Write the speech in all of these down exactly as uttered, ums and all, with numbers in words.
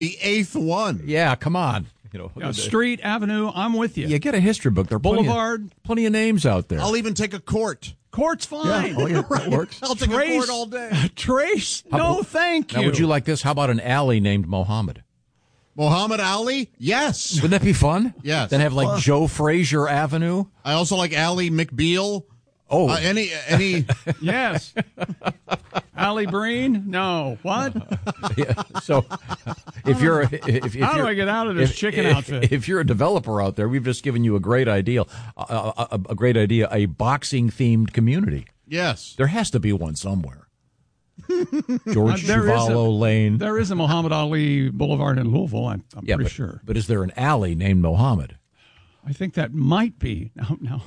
The eighth one. Yeah, come on. You know, yeah, Street, Avenue, I'm with you. Yeah, get a history book. There are Boulevard. Plenty of, plenty of names out there. I'll even take a court. Court's fine. Yeah, oh, yeah, that works. I'll take Trace, a court all day. Trace, How, no thank you. Now, would you like this? How about an alley named Mohammed? Muhammad Ali? Yes. Wouldn't that be fun? Yes. Then have like Uh, Joe Frazier Avenue. I also like Ali McBeal. Oh, uh, any any. Yes. Allie Breen? No. What? Yeah, so if you're if, if How you're, do I get out of this if, chicken if, outfit? If you're a developer out there, we've just given you a great idea, a, a, a great idea, a boxing themed community. Yes. There has to be one somewhere. George Uh, there is Chuvalo a- Lane. There is a Muhammad Ali Boulevard in Louisville, I'm, I'm yeah, pretty but, sure. But is there an alley named Mohammed? I think that might be. No, no.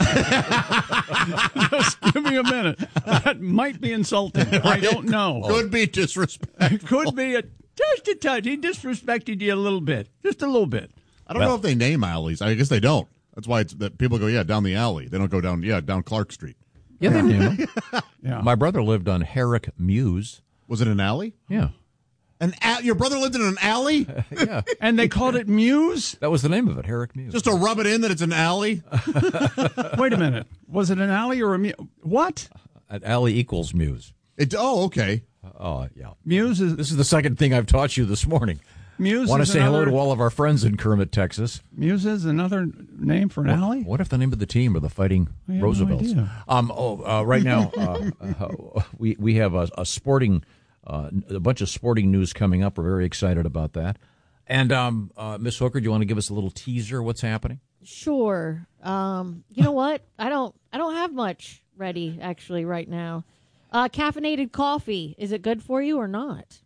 Just give me a minute. That might be insulting. I don't know. Could be disrespectful. Could be a just a touch. He disrespected you a little bit. Just a little bit. I don't Well- know if they name alleys. I guess they don't. That's why it's that people go, yeah, down the alley. They don't go down, yeah, down Clark Street. Yeah, they name him. Yeah. My brother lived on Herrick Mews. Was it an alley? Yeah, An a- Your brother lived in an alley? yeah. And they called it Muse? That was the name of it, Herrick Mews. Just to rub it in that it's an alley? Wait a minute. Was it an alley or a Muse? What? An alley equals Mews. It, oh, okay. Oh, yeah. Muse is This is the second thing I've taught you this morning. Muse. Want to is say another, hello to all of our friends in Kermit, Texas. Muse is another name for an alley? What if the name of the team are the Fighting I have no Roosevelts? idea. um, oh, uh, right now uh, uh, we we have a, a sporting, uh, a bunch of sporting news coming up. We're very excited about that. And um, uh, Miss Hooker, do you want to give us a little teaser? What's happening? Sure. Um, you know what? I don't. I don't have much ready actually right now. Uh, caffeinated coffee. Is it good for you or not?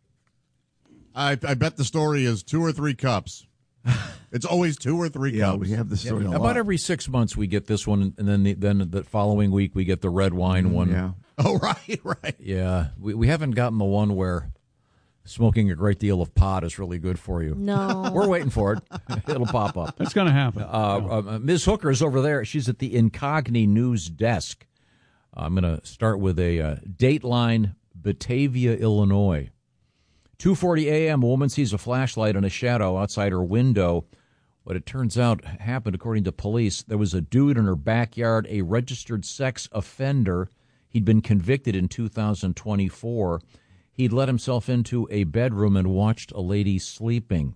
I, I bet the story is two or three cups. It's always two or three Yeah, cups. we have the story a About lot. every six months we get this one, and then the, then the following week we get the red wine one. Yeah. Oh, right, right. Yeah, we we haven't gotten the one where smoking a great deal of pot is really good for you. No. We're waiting for it. It'll pop up. That's going to happen. Uh, uh, Miz Hooker is over there. She's at the Incogni News desk. I'm going to start with a uh, Dateline, Batavia, Illinois. two forty a.m., a woman sees a flashlight in a shadow outside her window. What it turns out happened, according to police, there was a dude in her backyard, a registered sex offender. He'd been convicted in two thousand twenty-four. He'd let himself into a bedroom and watched a lady sleeping.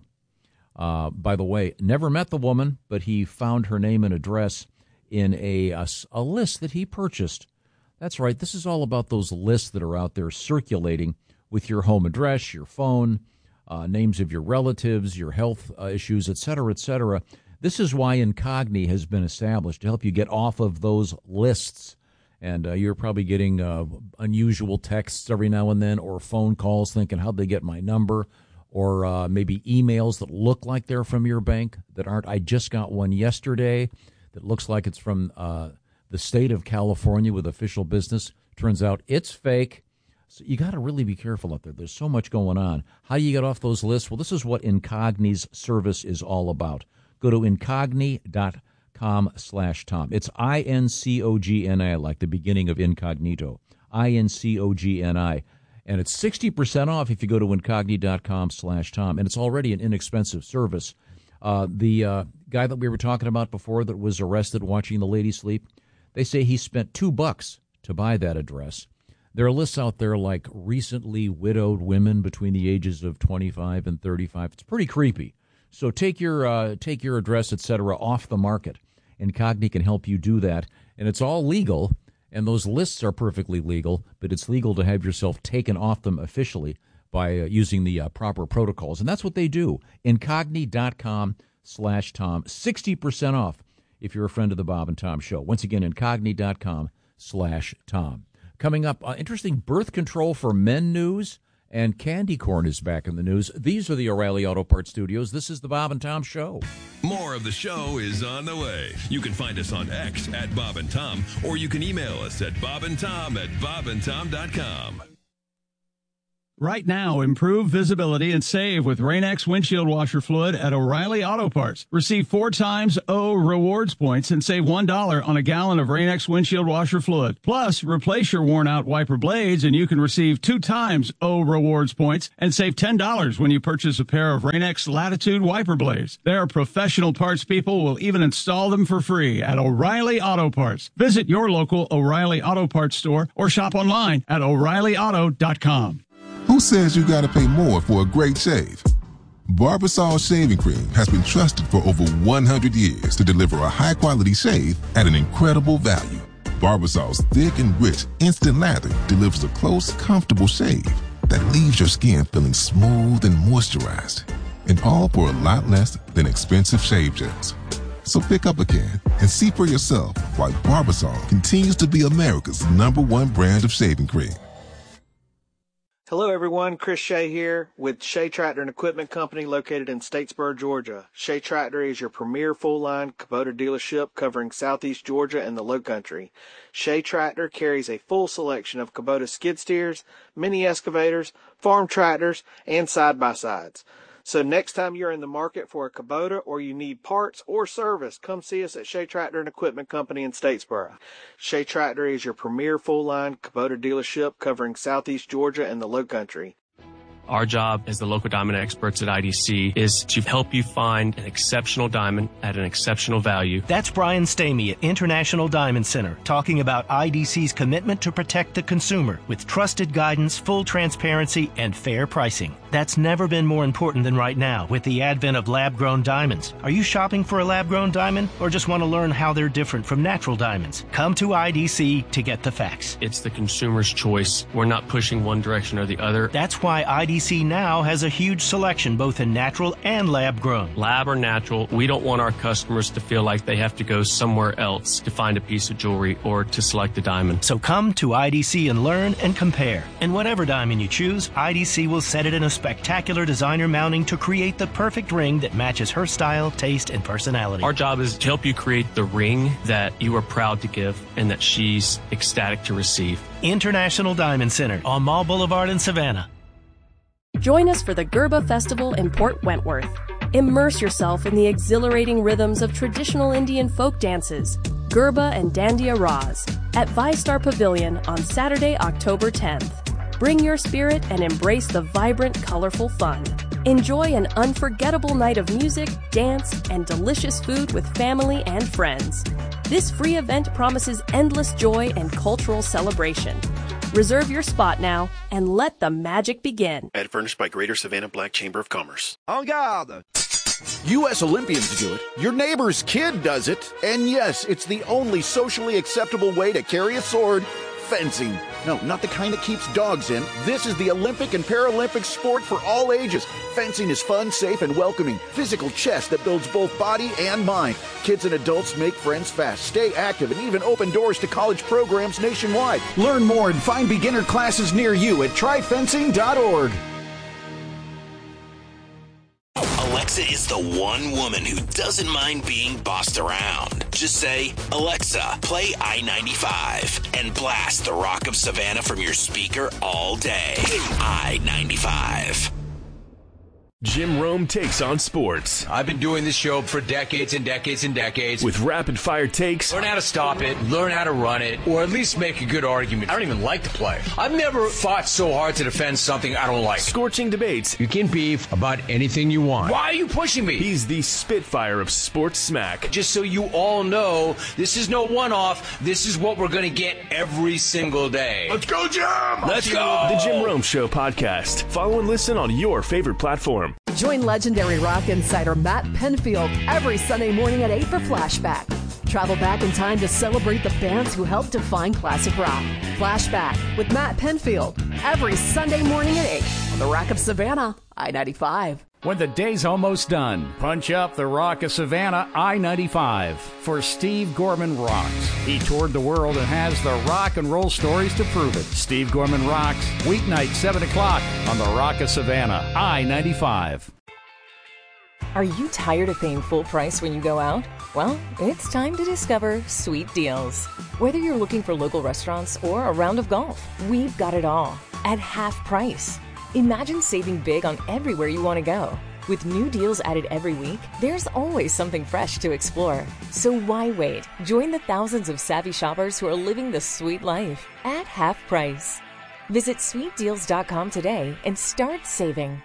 Uh, by the way, never met the woman, but he found her name and address in a, a, a list that he purchased. That's right. This is all about those lists that are out there circulating with your home address, your phone, uh, names of your relatives, your health uh, issues, et cetera, et cetera. This is why Incogni has been established, to help you get off of those lists. And uh, you're probably getting uh, unusual texts every now and then, or phone calls thinking, how'd they get my number? Or uh, maybe emails that look like they're from your bank that aren't. I just got one yesterday that looks like it's from uh, the state of California with official business. Turns out it's fake. So you got to really be careful out there. There's so much going on. How do you get off those lists? Well, this is what Incogni's service is all about. Go to incogni dot com slash Tom. It's I N C O G N I, like the beginning of incognito. I N C O G N I. And it's sixty percent off if you go to incogni dot com slash Tom. And it's already an inexpensive service. Uh, the uh, guy that we were talking about before that was arrested watching the lady sleep, they say he spent two bucks to buy that address. There are lists out there like recently widowed women between the ages of twenty-five and thirty-five. It's pretty creepy. So take your uh, take your address, et cetera, off the market. Incogni can help you do that. And it's all legal, and those lists are perfectly legal, but it's legal to have yourself taken off them officially by uh, using the uh, proper protocols. And that's what they do. incogni dot com slash Tom. sixty percent off if you're a friend of the Bob and Tom Show. Once again, incogni dot com slash Tom. Coming up, uh, interesting birth control for men news, and candy corn is back in the news. These are the O'Reilly Auto Parts Studios. This is the Bob and Tom Show. More of the show is on the way. You can find us on X at Bob and Tom, or you can email us at bob and tom at bob and tom dot com. Right now, improve visibility and save with Rain-X windshield washer fluid at O'Reilly Auto Parts. Receive four times O rewards points and save one dollar on a gallon of Rain-X windshield washer fluid. Plus, replace your worn-out wiper blades and you can receive two times O rewards points and save ten dollars when you purchase a pair of Rain-X Latitude wiper blades. Their professional parts people will even install them for free at O'Reilly Auto Parts. Visit your local O'Reilly Auto Parts store or shop online at O'Reilly Auto dot com. Who says you gotta pay more for a great shave? Barbasol Shaving Cream has been trusted for over one hundred years to deliver a high-quality shave at an incredible value. Barbasol's thick and rich instant lather delivers a close, comfortable shave that leaves your skin feeling smooth and moisturized, and all for a lot less than expensive shave gels. So pick up a can and see for yourself why Barbasol continues to be America's number one brand of shaving cream. Hello everyone, Chris Shea here with Shea Tractor and Equipment Company located in Statesboro, Georgia. Shea Tractor is your premier full-line Kubota dealership covering southeast Georgia and the Lowcountry. Shea Tractor carries a full selection of Kubota skid steers, mini excavators, farm tractors, and side-by-sides. So next time you're in the market for a Kubota or you need parts or service, come see us at Shea Tractor and Equipment Company in Statesboro. Shea Tractor is your premier full-line Kubota dealership covering southeast Georgia and the Lowcountry. Our job as the local diamond experts at I D C is to help you find an exceptional diamond at an exceptional value. That's Brian Stamey at International Diamond Center talking about I D C's commitment to protect the consumer with trusted guidance, full transparency, and fair pricing. That's never been more important than right now with the advent of lab-grown diamonds. Are you shopping for a lab-grown diamond or just want to learn how they're different from natural diamonds? Come to I D C to get the facts. It's the consumer's choice. We're not pushing one direction or the other. That's why I D C now has a huge selection both in natural and lab-grown. Lab or natural, we don't want our customers to feel like they have to go somewhere else to find a piece of jewelry or to select a diamond. So come to I D C and learn and compare. And whatever diamond you choose, I D C will set it in a spectacular designer mounting to create the perfect ring that matches her style, taste, and personality. Our job is to help you create the ring that you are proud to give and that she's ecstatic to receive. International Diamond Center on Mall Boulevard in Savannah. Join us for the Gerba Festival in Port Wentworth. Immerse yourself in the exhilarating rhythms of traditional Indian folk dances, Gerba and Dandiya Raz, at ViStar Pavilion on Saturday, October tenth. Bring your spirit and embrace the vibrant, colorful fun. Enjoy an unforgettable night of music, dance, and delicious food with family and friends. This free event promises endless joy and cultural celebration. Reserve your spot now and let the magic begin. Ad furnished by Greater Savannah Black Chamber of Commerce. En garde! U S Olympians do it. Your neighbor's kid does it. And yes, it's the only socially acceptable way to carry a sword. Fencing. No, not the kind that keeps dogs in. This is the Olympic and Paralympic sport for all ages. Fencing is fun, safe, and welcoming. Physical chess that builds both body and mind. Kids and adults make friends fast, stay active, and even open doors to college programs nationwide. Learn more and find beginner classes near you at try fencing dot org. Alexa is the one woman who doesn't mind being bossed around. Just say, Alexa, play I ninety-five, and blast the Rock of Savannah from your speaker all day. I ninety-five. Jim Rome takes on sports. I've been doing this show for decades and decades and decades. With rapid-fire takes. Learn how to stop it, learn how to run it, or at least make a good argument. I don't even like the play. I've never fought so hard to defend something I don't like. Scorching debates. You can beef about anything you want. Why are you pushing me? He's the Spitfire of sports smack. Just so you all know, this is no one-off. This is what we're going to get every single day. Let's go, Jim! Let's go! The Jim Rome Show podcast. Follow and listen on your favorite platform. Join legendary rock insider Matt Penfield every Sunday morning at eight for Flashback. Travel back in time to celebrate the bands who helped define classic rock. Flashback with Matt Penfield every Sunday morning at eight on the Rock of Savannah, I ninety-five. When the day's almost done, punch up the Rock of Savannah, I ninety-five for Steve Gorman Rocks. He toured the world and has the rock and roll stories to prove it. Steve Gorman Rocks, weeknight, seven o'clock on the Rock of Savannah, I ninety-five. Are you tired of paying full price when you go out? Well, it's time to discover Sweet Deals. Whether you're looking for local restaurants or a round of golf, we've got it all at half price. Imagine saving big on everywhere you want to go. With new deals added every week, there's always something fresh to explore. So why wait? Join the thousands of savvy shoppers who are living the sweet life at half price. Visit sweet deals dot com today and start saving.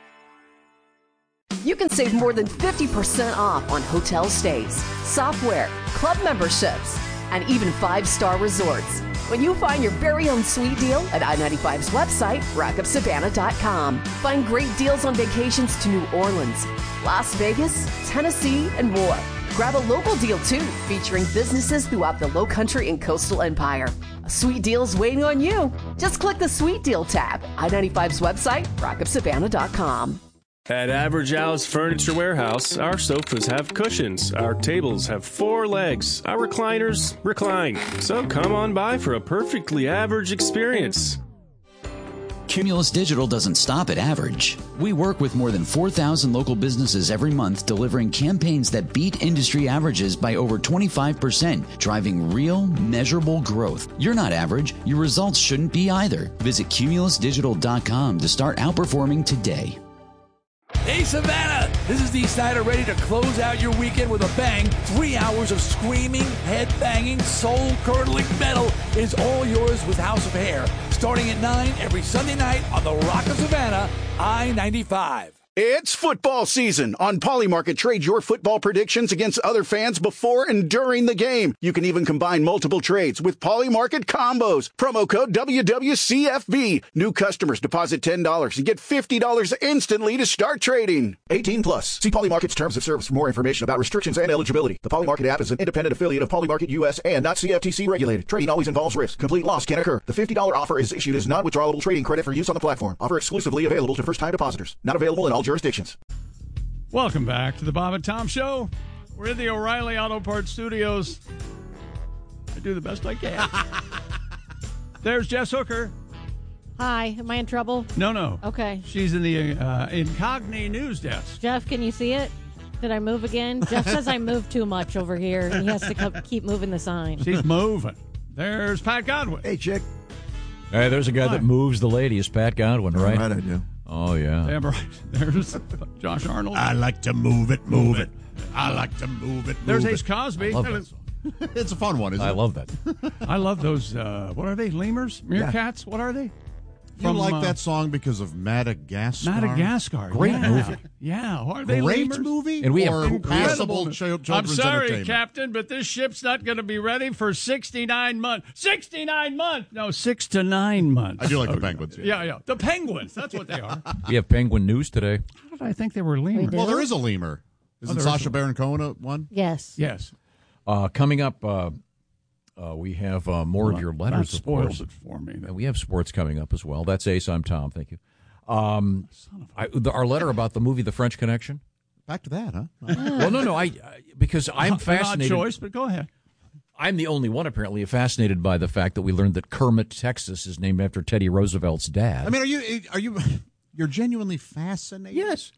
You can save more than fifty percent off on hotel stays, software, club memberships, and even five-star resorts when you find your very own sweet deal at I ninety-five's website, rock of savannah dot com. Find great deals on vacations to New Orleans, Las Vegas, Tennessee, and more. Grab a local deal, too, featuring businesses throughout the Lowcountry and Coastal Empire. A sweet deal's waiting on you. Just click the Sweet Deal tab. I ninety-five's website, rock of savannah dot com. At Average Al's Furniture Warehouse, our sofas have cushions, our tables have four legs, our recliners recline. So come on by for a perfectly average experience. Cumulus Digital doesn't stop at average. We work with more than four thousand local businesses every month, delivering campaigns that beat industry averages by over twenty-five percent, driving real, measurable growth. You're not average. Your results shouldn't be either. Visit cumulus digital dot com to start outperforming today. Hey, Savannah! This is Dee Snider, ready to close out your weekend with a bang. Three hours of screaming, head-banging, soul-curdling metal is all yours with House of Hair. Starting at nine every Sunday night on the Rock of Savannah, I ninety-five. It's football season. On Polymarket, trade your football predictions against other fans before and during the game. You can even combine multiple trades with Polymarket combos. Promo code W W C F B. New customers deposit ten dollars and get fifty dollars instantly to start trading. eighteen plus. See Polymarket's terms of service for more information about restrictions and eligibility. The Polymarket app is an independent affiliate of Polymarket U S and not C F T C regulated. Trading always involves risk. Complete loss can occur. The fifty dollars offer is issued as non-withdrawable trading credit for use on the platform. Offer exclusively available to first-time depositors. Not available in all jurisdictions. Welcome back to the Bob and Tom Show. We're in the O'Reilly Auto Parts Studios. I do the best I can. There's Jess Hooker. Hi, am I in trouble? No, no. Okay. She's in the uh, Incogni news desk. Jeff, can you see it? Did I move again? Jeff says I moved too much over here, and he has to co- keep moving the sign. She's moving. There's Pat Godwin. Hey, chick. Hey, there's a guy Hi. that moves the ladies, Pat Godwin, right? Right, I do. Oh, yeah. Damn right. There's Josh Arnold. I like to move it, move it. I like to move it, move There's it. Ace Cosby. I love that song. It's a fun one, isn't I it? love that. I love those, uh, what are they, lemurs? Meerkats? What are they? You From, like uh, that song because of Madagascar? Madagascar. Great yeah. movie. Yeah. Are they Great lemurs? movie? And we have- or Incredible passable movie. chil- I'm children's sorry, entertainment? Captain, but this ship's not going to be ready for sixty-nine months. sixty-nine months! No, six to nine months. I do like the Okay. penguins. Yeah, yeah. The penguins. That's what they are. We have Penguin News today. How did I think they were lemurs? do? Well, there is a lemur. Isn't there is Sacha a- Baron Cohen a one? Yes. Yes. Uh, coming up, uh, uh, we have uh, more of your That letters, of spoils course. it for me. And we have sports coming up as well. That's Ace. I'm Tom. Thank you. Um, I, the, our letter about the movie The French Connection. Back to that, huh? Well, no, no. I, I because I'm An odd fascinated. choice, but go ahead. I'm the only one apparently fascinated by the fact that we learned that Kermit, Texas, is named after Teddy Roosevelt's dad. I mean, are you are you you're genuinely fascinated? Yes.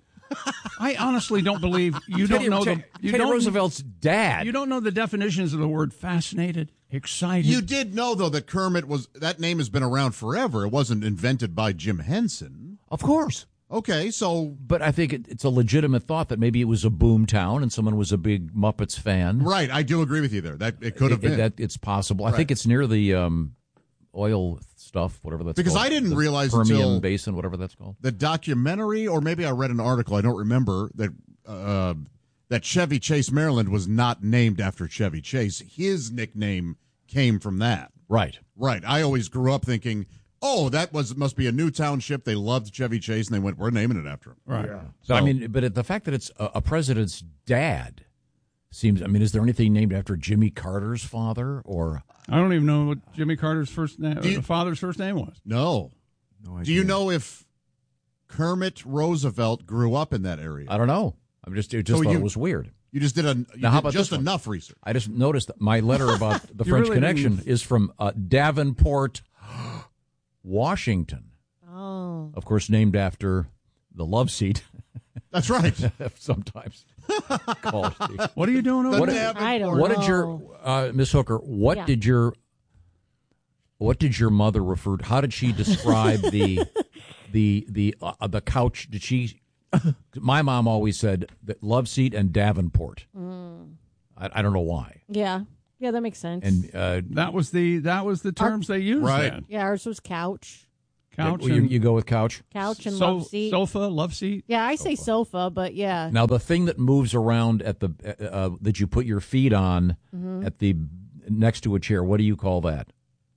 I honestly don't believe you Teddy, don't know Teddy, the you Teddy don't, Roosevelt's dad. You don't know the definitions of the word fascinated, excited. You did know though that Kermit was that name has been around forever. It wasn't invented by Jim Henson. Of course. Okay, so But I think it, it's a legitimate thought that maybe it was a boom town and someone was a big Muppets fan. right, I do agree with you there. That it could have It- been. That it's possible. I Right. think it's near the um, oil stuff, whatever that's Because called. I didn't The realize Permian until- Basin, whatever that's called. the documentary, or maybe I read an article, I don't remember, that uh, that Chevy Chase, Maryland was not named after Chevy Chase. His nickname came from that. Right. Right. I always grew up thinking, oh, that was must be a new township. They loved Chevy Chase, and they went, we're naming it after him. Right. So, So- I mean, but the fact that it's a, a president's dad seems. I mean, is there anything named after Jimmy Carter's father or? I don't even know what Jimmy Carter's first name, Do you- the father's first name was. No. No Do you idea. know if Kermit Roosevelt grew up in that area? I don't know. I'm just it just So thought you- it was weird. You just did a you Now, how did about just this one? enough research. I just noticed that my letter about the You French really Connection didn't- is from uh, Davenport, Washington. Oh. Of course, named after the love seat. That's right. Sometimes called. What are you doing over What, there? I don't what know. did your uh, Miss Hooker? What Yeah. did your what did your mother refer to? How did she describe the the the uh, the couch. Did she? My mom always said that love seat and Davenport. Mm. I, I don't know why. Yeah, yeah, that makes sense. And uh, that was the that was the terms Our, they used. Right. Then. Yeah, ours was couch. Couch. You, and, you go with couch. Couch and so, love seat. Sofa, love seat. Yeah, I say sofa, but yeah. Now the thing that moves around at the uh, uh, that you put your feet on Mhm. at the next to a chair. What do you call that?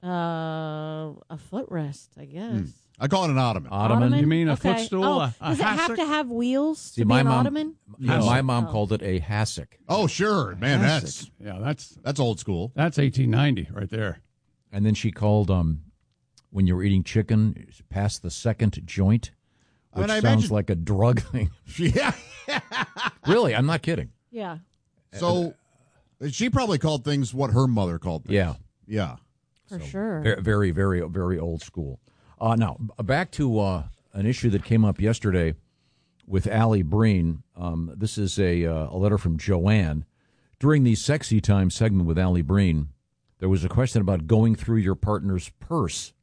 Uh, a footrest, I guess. Hmm. I call it an ottoman. Ottoman. You mean a Okay. footstool? Oh, a, a does it have hassock? to have wheels See, to be my an mom. ottoman? Yeah, No. my mom Oh. called it a hassock. Oh, sure, man. Hassock. That's Yeah, that's that's old school. that's eighteen ninety right there. And then she called um, when you were eating chicken past the second joint, I which mean, I sounds imagine- like a drug thing. Yeah. Really, I'm not kidding. Yeah. So she probably called things what her mother called things. Yeah. Yeah. For sure. Very, very, very, very old school. Uh, now, b- back to uh, an issue that came up yesterday with Allie Breen. Um, this is a, uh, a letter from Joanne. During the Sexy Time segment with Allie Breen, there was a question about going through your partner's purse.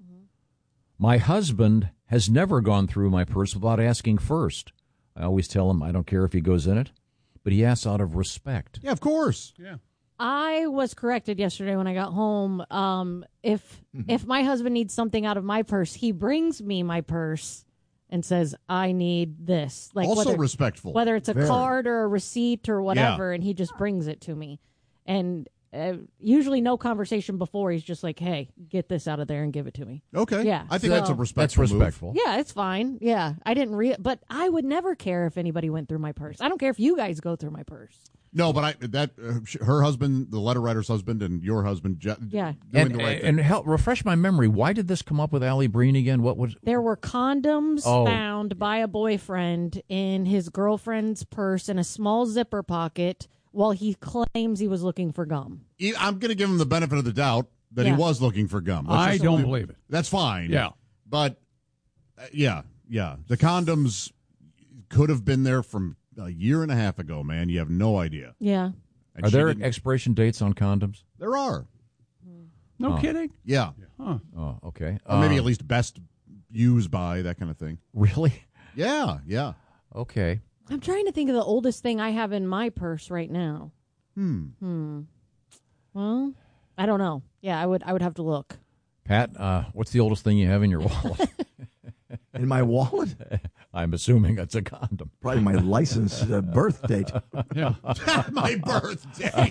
My husband has never gone through my purse without asking first. I always tell him I don't care if he goes in it, but he asks out of respect. Yeah, of course. Yeah. I was corrected yesterday when I got home. Um, if if my husband needs something out of my purse, he brings me my purse and says, "I need this." Like Also whether, respectful. whether it's a Very. card or a receipt or whatever, and he just brings it to me. And uh, usually, no conversation before. He's just like, "Hey, get this out of there and give it to me." Okay. Yeah, I think so- that's a respectful That's move. respectful. Yeah, it's fine. Yeah, I didn't re, but I would never care if anybody went through my purse. I don't care if you guys go through my purse. No, but I that uh, sh- her husband, the letter writer's husband, and your husband, Je- Yeah. doing And, the right and thing. help refresh my memory. Why did this come up with Allie Breen again? What was? There were condoms Oh. found by a boyfriend in his girlfriend's purse in a small zipper pocket while he claims he was looking for gum. E- I'm going to give him the benefit of the doubt that Yeah. he was looking for gum. Let's I just- don't believe it. That's fine. Yeah. But uh, yeah, yeah, the condoms could have been there from a year and a half ago. Man, you have no idea. Yeah. And Are she there didn't- expiration dates on condoms? There are. No Oh. kidding. Yeah. Huh. Oh, okay. Or maybe Uh, at least best used by, that kind of thing. Really? Yeah, yeah. Okay. I'm trying to think of the oldest thing I have in my purse right now. Hmm. Hmm. Well, I don't know. Yeah, I would I would have to look. Pat, uh, what's the oldest thing you have in your wallet? In my wallet? I'm assuming it's a condom. Probably my license uh, birth date. Yeah. My birthday.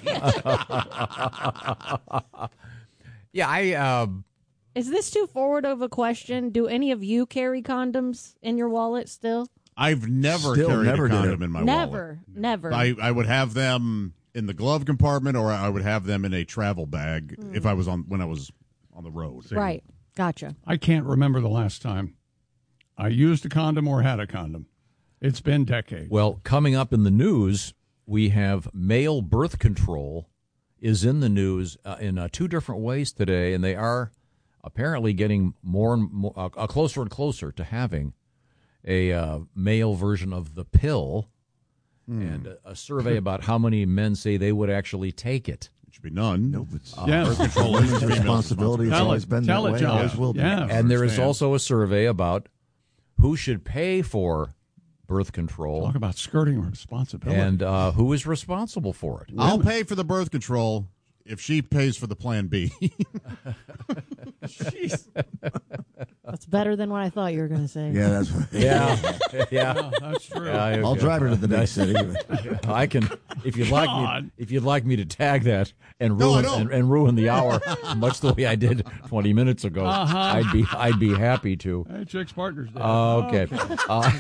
Yeah, I. Uh, Is this too forward of a question? Do any of you carry condoms in your wallet still? I've never Still carried never a did condom it. in my never, wallet. never. I, I would have them in the glove compartment, or I would have them in a travel bag Hmm. if I was on when I was on the road. Right. Gotcha. I can't remember the last time I used a condom or had a condom. It's been decades. well, coming up in the news, we have male birth control is in the news uh, in uh, two different ways today, and they are apparently getting more and more uh, uh, closer and closer to having a uh, male version of the pill, and a, a survey about how many men say they would actually take it. It should be none. Nope, it's Uh, Yes. Birth control is women's female responsibility. It's Tell always it- been tell that it, way. John. Always will be. Yeah. And there is understand. also a survey about who should pay for birth control Talk about skirting responsibility. and uh, who is responsible for it. I'll pay for the birth control if she pays for the Plan B. That's better than what I thought you were going to say. Yeah, that's what, Yeah, yeah. Yeah, that's true. Yeah, I- I'll drive her to the next city. I can, if you'd like God. me, if you'd like me to tag that and No, I ruin don't. and, and ruin the hour, much the way I did twenty minutes ago, Uh-huh. I'd be I'd be happy to. Hey, Chick's Partners Day. Okay. Uh,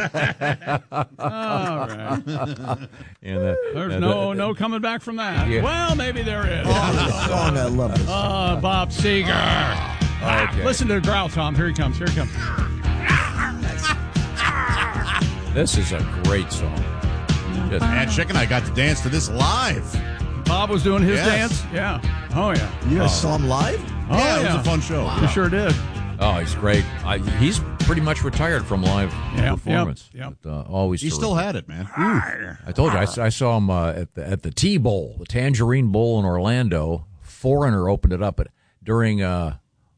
All right. and, uh, There's uh, no the- no coming back from that. Yeah. Well, maybe there is. Song, I love this. Uh, Bob Seger. Ah, Okay. listen to the growl, Tom. Here he comes. Here he comes. This is a great song. Just- And Chick and I got to dance to this live. Bob was doing his Yes. dance. Yeah. Oh yeah. You guys saw him live? Oh, yeah, it yeah. was a fun show. You sure did. oh, he's great. I, he's pretty much retired from live Yeah, performance. yep, yep. But, uh, always. He still terrific. had it, man. I told you, I, s- I saw him uh, at the at the T Bowl, the Tangerine Bowl in Orlando. Foreigner opened it up at, during uh,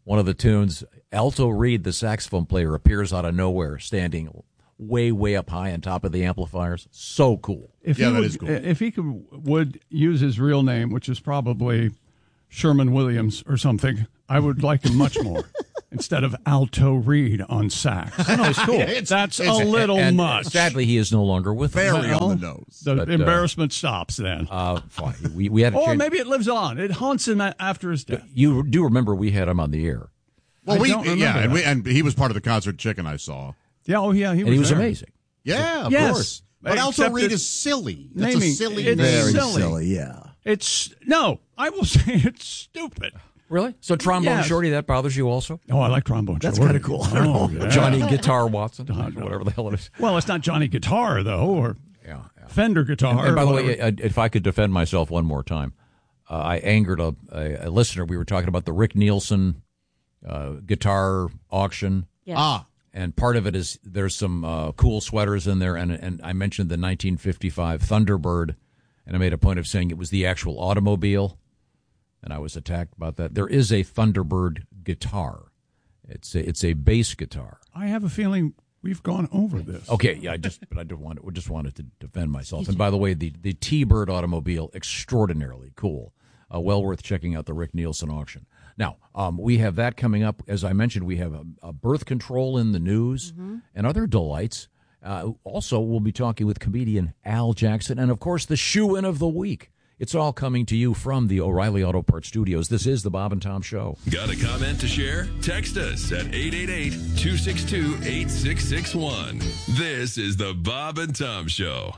one of the tunes, Alto Reed, the saxophone player, appears out of nowhere, standing way, way up high on top of the amplifiers. So cool. If yeah, he that would, is cool. If he could, would use his real name, which is probably Sherman Williams or something, I would like him much more. Instead of Alto Reed on sax. I know, it's cool. Yeah, it's, That's it's, a little and, much. Sadly, he is no longer with us. Very well, on the nose. The but, embarrassment uh, stops then. Uh, fine. We, we had a or change. maybe it lives on. It haunts him after his death. You do remember we had him on the air. Well, I we don't remember yeah, and, that. we, and he was part of the concert chicken I saw. Yeah, oh yeah, he was and he was there. amazing. Yeah, of Yes. course. But Alto Except Reed it- is silly. That's naming- a silly it's name. Very silly. silly, yeah. It's no, I will say it's stupid. Really? So Trombone Yes. Shorty, that bothers you also? Oh, I like trombone. That's Shorty. kind of cool. I don't Oh, know. yeah. Johnny Guitar Watson, no. whatever the hell it is. Well, it's not Johnny Guitar though, or Yeah. yeah. Fender Guitar. And, and by or the whatever. way, I- if I could defend myself one more time, uh, I angered a, a, a listener. We were talking about the Rick Nielsen uh, guitar auction. Yes. Ah, And part of it is there's some uh, cool sweaters in there, and and I mentioned the nineteen fifty-five Thunderbird, and I made a point of saying it was the actual automobile, and I was attacked about that. There is a Thunderbird guitar. It's a, it's a bass guitar. I have a feeling we've gone over this. Okay, yeah, I just but I just wanted just wanted to defend myself. And by the way, the the T-Bird automobile, extraordinarily cool. Uh, well worth checking out the Rick Nielsen auction. Now, um, we have that coming up. As I mentioned, we have a, a birth control in the news Mm-hmm. and other delights. Uh, also, we'll be talking with comedian Al Jackson and, of course, the shoe-in of the week. It's all coming to you from the O'Reilly Auto Parts Studios. This is the Bob and Tom Show. Got a comment to share? Text us at eight eight eight, two six two, eight six six one. This is the Bob and Tom Show.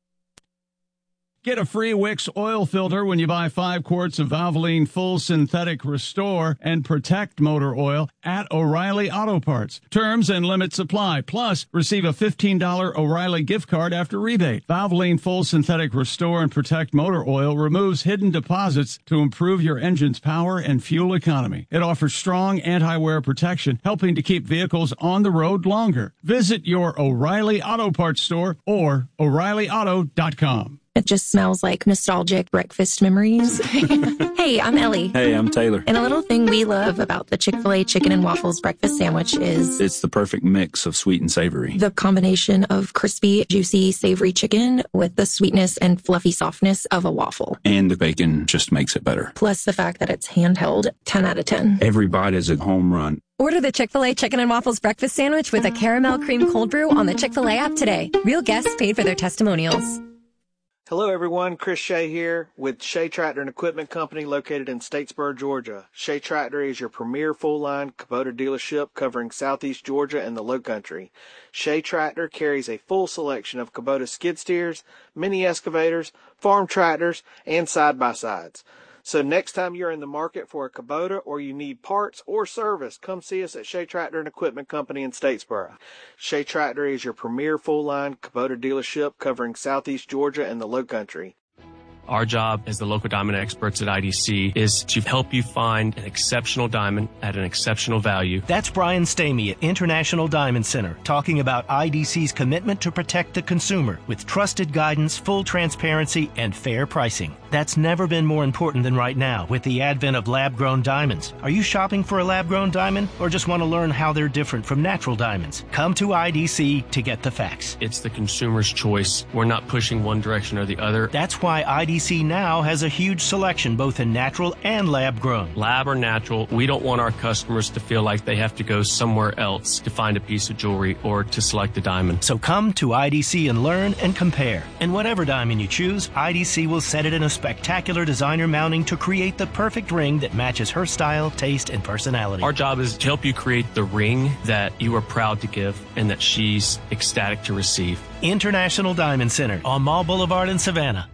Get a free Wix oil filter when you buy five quarts of Valvoline Full Synthetic Restore and Protect motor oil at O'Reilly Auto Parts. Terms and limits apply. Plus, receive a fifteen dollars O'Reilly gift card after rebate. Valvoline Full Synthetic Restore and Protect motor oil removes hidden deposits to improve your engine's power and fuel economy. It offers strong anti-wear protection, helping to keep vehicles on the road longer. Visit your O'Reilly Auto Parts store or O'Reilly Auto dot com. It just smells like nostalgic breakfast memories. Hey, I'm Ellie. Hey, I'm Taylor. And a little thing we love about the Chick-fil-A chicken and waffles breakfast sandwich is It's the perfect mix of sweet and savory. the combination of crispy, juicy, savory chicken with the sweetness and fluffy softness of a waffle. And the bacon just makes it better. Plus the fact that it's handheld, ten out of ten. Every bite is a home run. Order the Chick-fil-A Chicken and Waffles Breakfast Sandwich with a caramel cream cold brew on the Chick-fil-A app today. Real guests paid for their testimonials. Hello, everyone. Chris Shea here with Shea Tractor and Equipment Company located in Statesboro, Georgia. Shea Tractor is your premier full-line Kubota dealership covering southeast Georgia and the Lowcountry. Shea Tractor carries a full selection of Kubota skid steers, mini excavators, farm tractors, and side-by-sides. So next time you're in the market for a Kubota or you need parts or service, come see us at Shea Tractor and Equipment Company in Statesboro. Shea Tractor is your premier full-line Kubota dealership covering southeast Georgia and the Lowcountry. Our job as the local diamond experts at I D C is to help you find an exceptional diamond at an exceptional value. That's Brian Stamey at International Diamond Center talking about I D C's commitment to protect the consumer with trusted guidance, full transparency, and fair pricing. That's never been more important than right now with the advent of lab-grown diamonds. Are you shopping for a lab-grown diamond or just want to learn how they're different from natural diamonds? Come to I D C to get the facts. It's the consumer's choice. We're not pushing one direction or the other. That's why I D C now has a huge selection both in natural and lab-grown. Lab or natural, we don't want our customers to feel like they have to go somewhere else to find a piece of jewelry or to select a diamond. So come to I D C and learn and compare. And whatever diamond you choose, I D C will set it in a spectacular designer mounting to create the perfect ring that matches her style, taste, and personality. Our job is to help you create the ring that you are proud to give and that she's ecstatic to receive. International Diamond Center on Mall Boulevard in Savannah.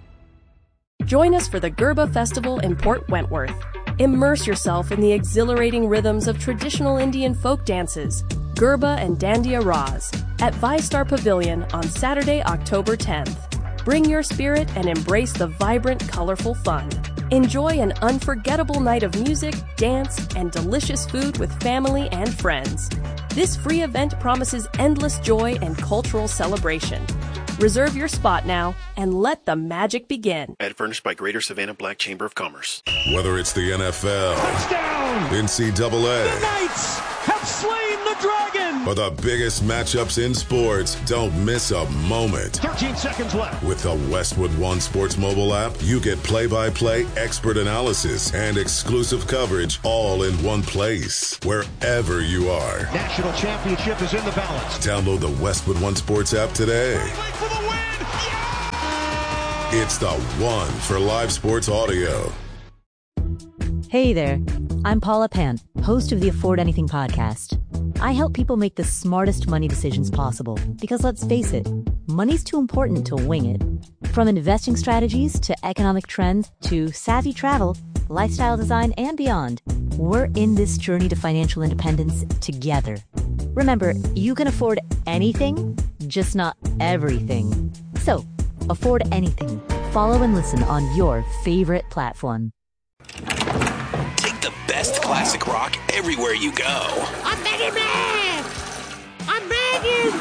Join us for the Gerba Festival in Port Wentworth. Immerse yourself in the exhilarating rhythms of traditional Indian folk dances, Gerba and Dandiya Raz, at ViStar Pavilion on Saturday, October tenth. Bring your spirit and embrace the vibrant, colorful fun. Enjoy an unforgettable night of music, dance, and delicious food with family and friends. This free event promises endless joy and cultural celebration. Reserve your spot now and let the magic begin. Ad furnished by Greater Savannah Black Chamber of Commerce. Whether it's the N F L, Touchdown! N C double A, The Knights have slain the dragon! or the biggest matchups in sports, don't miss a moment. thirteen seconds left. With the Westwood One Sports mobile app, you get play-by-play expert analysis and exclusive coverage all in one place, wherever you are. National championship is in the balance. Download the Westwood One Sports app today. For the win! It's the one for live sports audio. Hey there, I'm Paula Pant, host of the Afford Anything podcast. I help people make the smartest money decisions possible because, let's face it, money's too important to wing it. From investing strategies to economic trends to savvy travel, lifestyle design, and beyond, we're in this journey to financial independence together. Remember, you can afford anything, just not everything. So, afford anything. Follow and listen on your favorite platform. Take the best classic rock everywhere you go. I'm begging, man! I'm begging!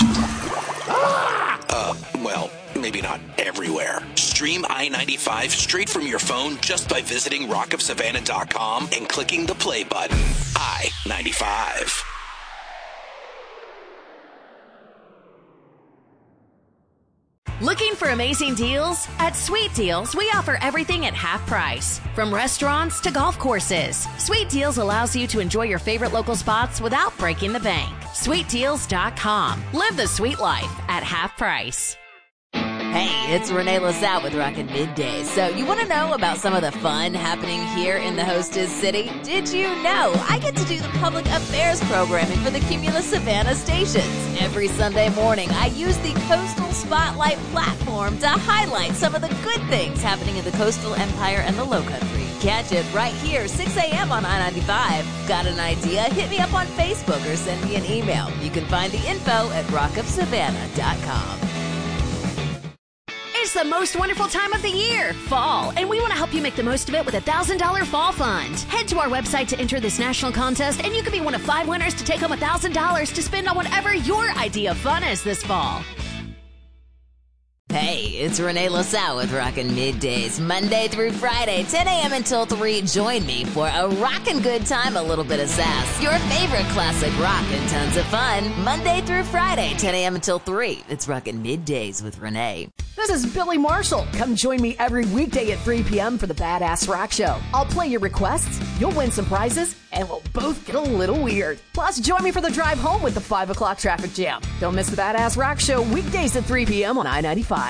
Ah! Uh, well, maybe not everywhere. Stream I ninety-five straight from your phone just by visiting rock of savannah dot com and clicking the play button. I ninety-five. Looking for amazing deals? At Sweet Deals, we offer everything at half price. From restaurants to golf courses, Sweet Deals allows you to enjoy your favorite local spots without breaking the bank. sweet deals dot com. Live the sweet life at half price. Hey, it's Renee LaSalle with Rockin' Middays. So you want to know about some of the fun happening here in the hostess city? Did you know I get to do the public affairs programming for the Cumulus Savannah stations? Every Sunday morning, I use the Coastal Spotlight platform to highlight some of the good things happening in the coastal empire and the Lowcountry. Catch it right here, six a.m. on I ninety-five. Got an idea? Hit me up on Facebook or send me an email. You can find the info at rock of savannah dot com. It's the most wonderful time of the year, fall, and we want to help you make the most of it with a one thousand dollars Fall Fund. Head to our website to enter this national contest, and you can be one of five winners to take home one thousand dollars to spend on whatever your idea of fun is this fall. Hey, it's Renee LaSalle with Rockin' Middays, Monday through Friday, ten a.m. until three. Join me for a rockin' good time, a little bit of sass. Your favorite classic rock and tons of fun. Monday through Friday, ten a.m. until three. It's Rockin' Middays with Renee. This is Billy Marshall. Come join me every weekday at three p.m. for the Badass Rock Show. I'll play your requests, you'll win some prizes, and we'll both get a little weird. Plus, join me for the drive home with the five o'clock traffic jam. Don't miss the Badass Rock Show weekdays at three p.m. on I ninety-five.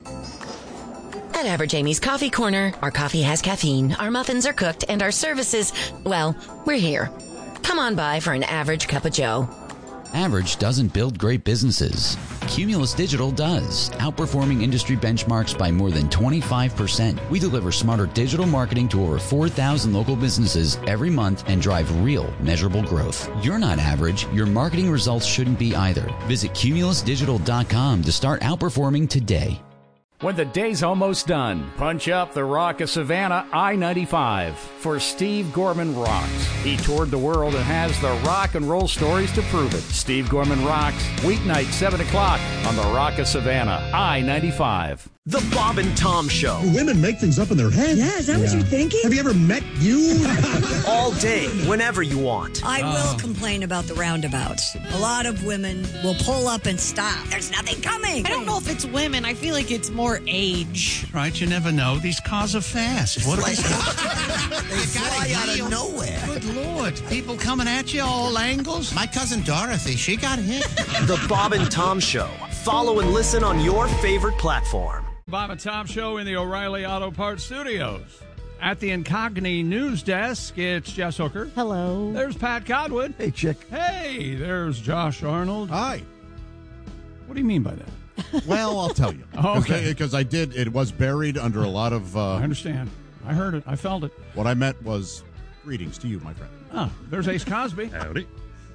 At Average Amy's Coffee Corner, our coffee has caffeine, our muffins are cooked, and our services, well, we're here. Come on by for an average cup of joe. Average doesn't build great businesses. Cumulus Digital does, outperforming industry benchmarks by more than twenty-five percent. We deliver smarter digital marketing to over four thousand local businesses every month and drive real, measurable growth. You're not average. Your marketing results shouldn't be either. Visit cumulus digital dot com to start outperforming today. When the day's almost done, punch up the Rock of Savannah I ninety-five for Steve Gorman Rocks. He toured the world and has the rock and roll stories to prove it. Steve Gorman Rocks, weeknight, seven o'clock on the Rock of Savannah I ninety-five. The Bob and Tom Show. Women make things up in their heads. Yeah, is that what you're thinking? Have you ever met you? All day, whenever you want. I will complain about the roundabouts. A lot of women will pull up and stop. There's nothing coming. I don't know if it's women. I feel like it's more age. Right, you never know. These cars are fast. What Like- they fly out of nowhere. Good Lord. People coming at you all angles. My cousin Dorothy, she got hit. The Bob and Tom Show. Follow and listen on your favorite platform. Bob and Tom Show in the O'Reilly Auto Parts Studios. At the Incogni News Desk, it's Jess Hooker. Hello. There's Pat Godwin. Hey, chick. Hey, there's Josh Arnold. Hi. What do you mean by that? Well, I'll tell you. Okay. Because I did, it was buried under a lot of... Uh, I understand. I heard it. I felt it. What I meant was greetings to you, my friend. Ah, there's Ace Cosby. Howdy.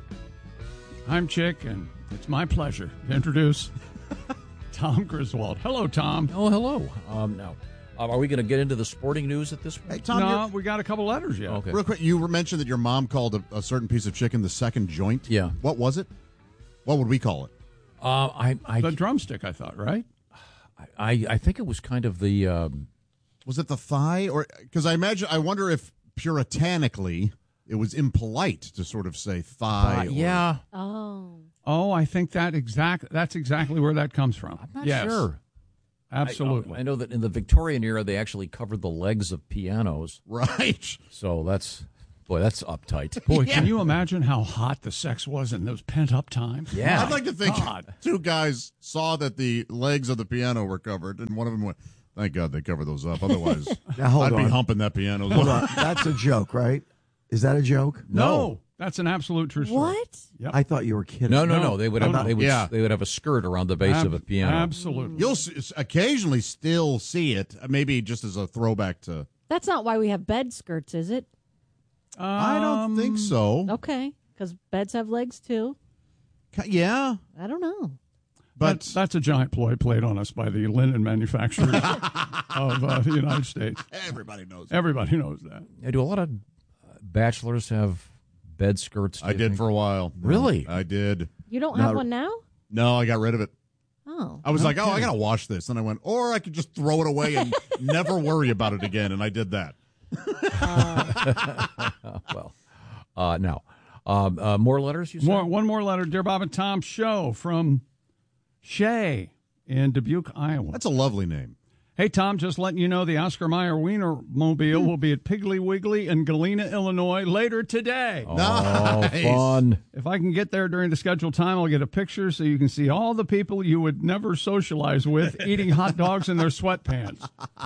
I'm Chick, and it's my pleasure to introduce Tom Griswold. Hello, Tom. Oh, hello. Um, now, um, are we going to get into the sporting news at this point? Hey, Tom, no, you're- we got a couple letters yet. Okay. Real quick, you mentioned that your mom called a, a certain piece of chicken the second joint. Yeah. What was it? What would we call it? Uh, I, I, the drumstick, I thought, right? I, I think it was kind of the. Um, was it the thigh, or because I imagine? I wonder if puritanically it was impolite to sort of say thigh. Uh, or, yeah. Oh. Oh, I think that exact. That's exactly where that comes from. I'm not yes. sure. Absolutely. I, I know that in the Victorian era, they actually covered the legs of pianos. Right. So that's, boy, that's uptight. Boy, Yeah. can you imagine how hot the sex was in those pent-up times? Yeah. I'd like to think God. two guys saw that the legs of the piano were covered, and one of them went, "Thank God they covered those up. Otherwise, Now, hold I'd on. be humping that piano." Hold on. That's a joke, right? Is that a joke? No, that's an absolute true story. What? Yep. I thought you were kidding. No, no, No, no. They would have. no, no. They would. Yeah. They would have a skirt around the base Ab- of a piano. Absolutely. You'll s- occasionally still see it, maybe just as a throwback to. That's not why we have bed skirts, is it? I don't think so. Okay, because beds have legs too. Yeah, I don't know. but That's, that's a giant ploy played on us by the linen manufacturers of uh, the United States. everybody knows. Everybody knows that. Yeah, do a lot of uh, bachelors have bed skirts? do I you did think? for a while. Really? I did. You don't No. have one now? No, I got rid of it. Oh. I was like, oh, I got to wash this. And I went, or I could just throw it away and never worry about it again. And I did that. well, uh, now, um, uh, more letters. You said? More, one more letter, Dear Bob and Tom Show from Shay in Dubuque, Iowa. That's a lovely name. Hey, Tom, just letting you know the Oscar Mayer Wiener Mobile will be at Piggly Wiggly in Galena, Illinois later today. Oh, Nice. fun! If I can get there during the scheduled time, I'll get a picture so you can see all the people you would never socialize with eating hot dogs in their sweatpants.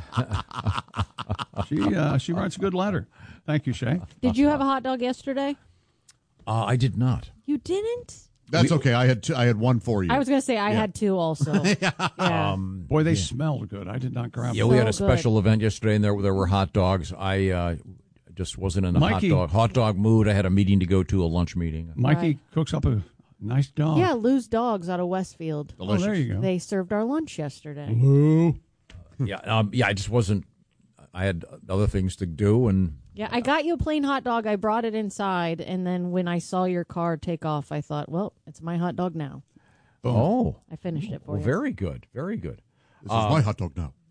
she uh, she writes a good letter. Thank you, Shay. Did you have a hot dog yesterday? Uh, I did not. You didn't? That's okay. I had two, I had one for you. I was going to say I Yeah. had two also. yeah. Um, Boy, they smelled good. I did not grab yeah, them. we had a So good. special event yesterday, and there there were hot dogs. I uh, just wasn't in a Mikey- hot dog hot dog mood. I had a meeting to go to, a lunch meeting. Mikey Right. cooks up a nice dog. Yeah, Lou's Dogs out of Westfield. Oh, there you go. They served our lunch yesterday. Lou. yeah, um, yeah. I just wasn't. I had other things to do, and Yeah, I got you a plain hot dog. I brought it inside, and then when I saw your car take off, I thought, well, it's my hot dog now. oh, I finished it for well, you. very good, very good. This is my hot dog now.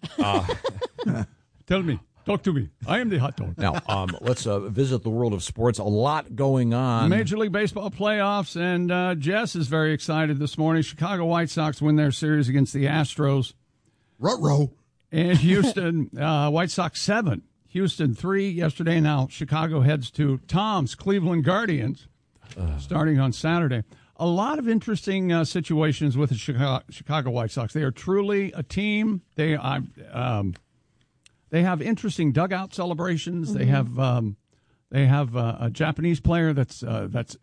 Tell me. Talk to me. I am the hot dog. Now, um, let's uh, visit the world of sports. A lot going on. Major League Baseball playoffs, and uh, Jess is very excited this morning. Chicago White Sox win their series against the Astros. Ruh-roh. And Houston, uh, White Sox seven. Houston three yesterday. Now Chicago heads to Tom's Cleveland Guardians starting on Saturday. A lot of interesting uh, situations with the Chicago, Chicago White Sox. They are truly a team. They I, um, they have interesting dugout celebrations. Mm-hmm. They have um, they have uh, a Japanese player that's uh, that's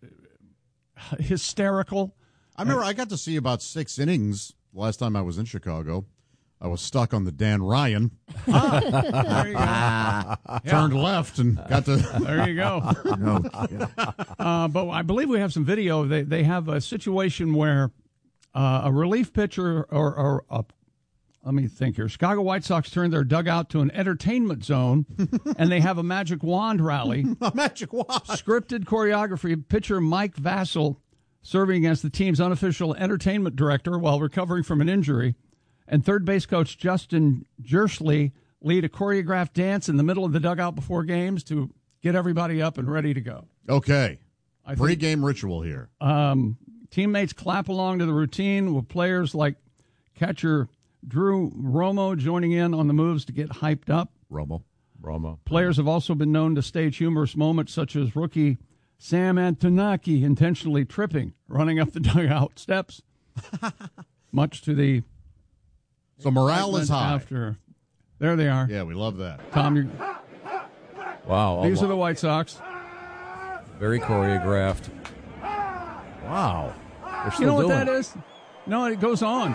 hysterical. I remember I got to see about six innings the last time I was in Chicago. I was stuck on the Dan Ryan. There you go. Turned left and got to. There you go. No. Uh, but I believe we have some video. They they have a situation where uh, a relief pitcher or, or a, let me think here. Chicago White Sox turned their dugout to an entertainment zone, and they have a magic wand rally. A magic wand. Scripted choreography. Pitcher Mike Vassell serving as the team's unofficial entertainment director while recovering from an injury. And third base coach Justin Jersley lead a choreographed dance in the middle of the dugout before games to get everybody up and ready to go. Okay. I think, Pre-game ritual here. um, teammates clap along to the routine with players like catcher Drew Romo joining in on the moves to get hyped up. Romo. Romo. Players have also been known to stage humorous moments such as rookie Sam Antonaki intentionally tripping, running up the dugout steps, much to the So morale is high. After, there they are. Yeah, we love that. Tom, you Wow. these are the White Sox. Very choreographed. Wow. They're still You know what doing that it. is? No, it goes on.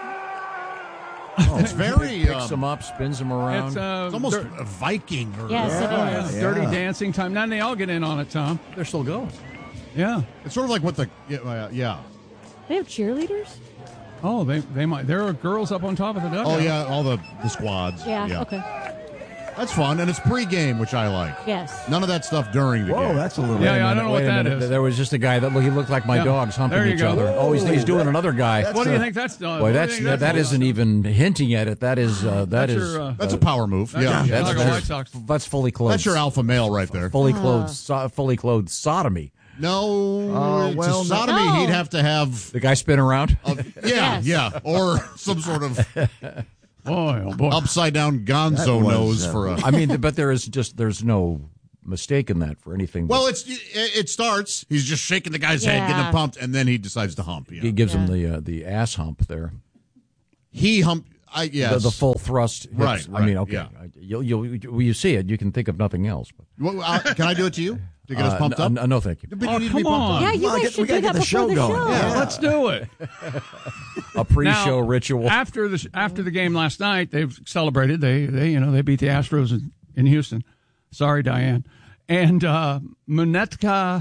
It's very. Picks um, them up, spins them around. It's, uh, It's almost dir- a Viking. Or, Yes, it yeah, is. dirty dancing time. Now they all get in on it, Tom. They're still going. Yeah. It's sort of like what the. Yeah. uh, yeah. They have cheerleaders? Oh, they they might. There are girls up on top of the dugout. Oh, yeah, all the, the squads. Yeah, okay. That's fun, and it's pregame, which I like. Yes. None of that stuff during the Whoa, game. that's a little. Yeah, yeah, I don't know what Wait a that minute. is. There was just a guy that look, he looked like my Yeah. dogs humping There you each go. other. Oh, he's, he's doing another guy. What do you think that's done? Boy, What do you that's think that, that all isn't about? even hinting at it. That is uh, that That's is your, uh, That's a power move. That's yeah, your that's, Chicago that's, White Sox. that's fully clothed. that's your alpha male right there. fully clothed, so, fully clothed sodomy. No, Uh, to well, no. sodomy, No. he'd have to have. The guy spin around. A, yeah, Yes. yeah, or some sort of Boy, oh boy. upside down That gonzo was, nose uh, for a. I mean, but there is just there's no mistake in that for anything. Well, it's it, it starts. He's just shaking the guy's head, getting Yeah. him pumped, and then he decides to hump. Yeah. he gives him Yeah. the uh, the ass hump there. He humped. I yes. The, the full thrust. Hits. Right, I mean, right, okay. yeah. I- You'll, you'll, when you see it, you can think of nothing else. But, Well, uh, can I do it to you to get us Uh, pumped n- up? n- no, thank you. But Oh, you need to come be pumped on. up. Yeah, you Come on, guys get- should we gotta do get that the before show the going. show. Yeah. Let's do it. A pre-show Now, ritual. After the after the game last night, they've celebrated. They they you know they beat the Astros in, in Houston. Sorry, Diane. And uh, Munetka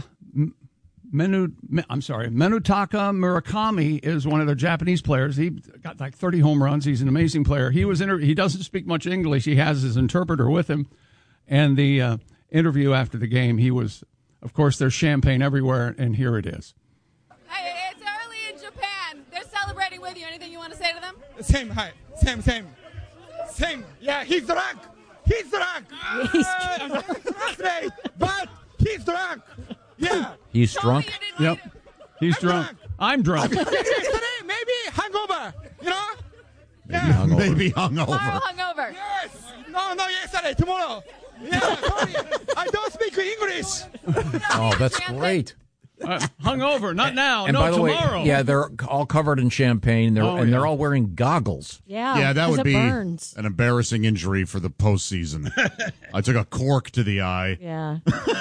Menu. I'm sorry, Menutaka Murakami is one of the Japanese players. He got like thirty home runs. He's an amazing player. He was inter- he doesn't speak much English. He has his interpreter with him. And the uh, interview after the game, he was, of course, there's champagne everywhere, and here it is. Hey, it's early in Japan. They're celebrating with you. Anything you want to say to them? Same, hi. Same, same. Same. Yeah, he's drunk. He's drunk. He's Uh, frustrated, but he's drunk. Yeah. He's drunk. Yep, he's I'm drunk. drunk. I'm drunk. Yesterday, maybe hangover. You know? Maybe hungover. Maybe Tomorrow hungover. hungover. Yes. No, no, yesterday, tomorrow. Yeah, sorry. I don't speak English. Oh, that's great. Uh, hungover, not now. And no, by the tomorrow. way, yeah, they're all covered in champagne. They're Oh, and yeah. they're all wearing goggles. Yeah, Yeah, that 'cause would it be burns. an embarrassing injury for the postseason. I took a cork to the eye, Yeah.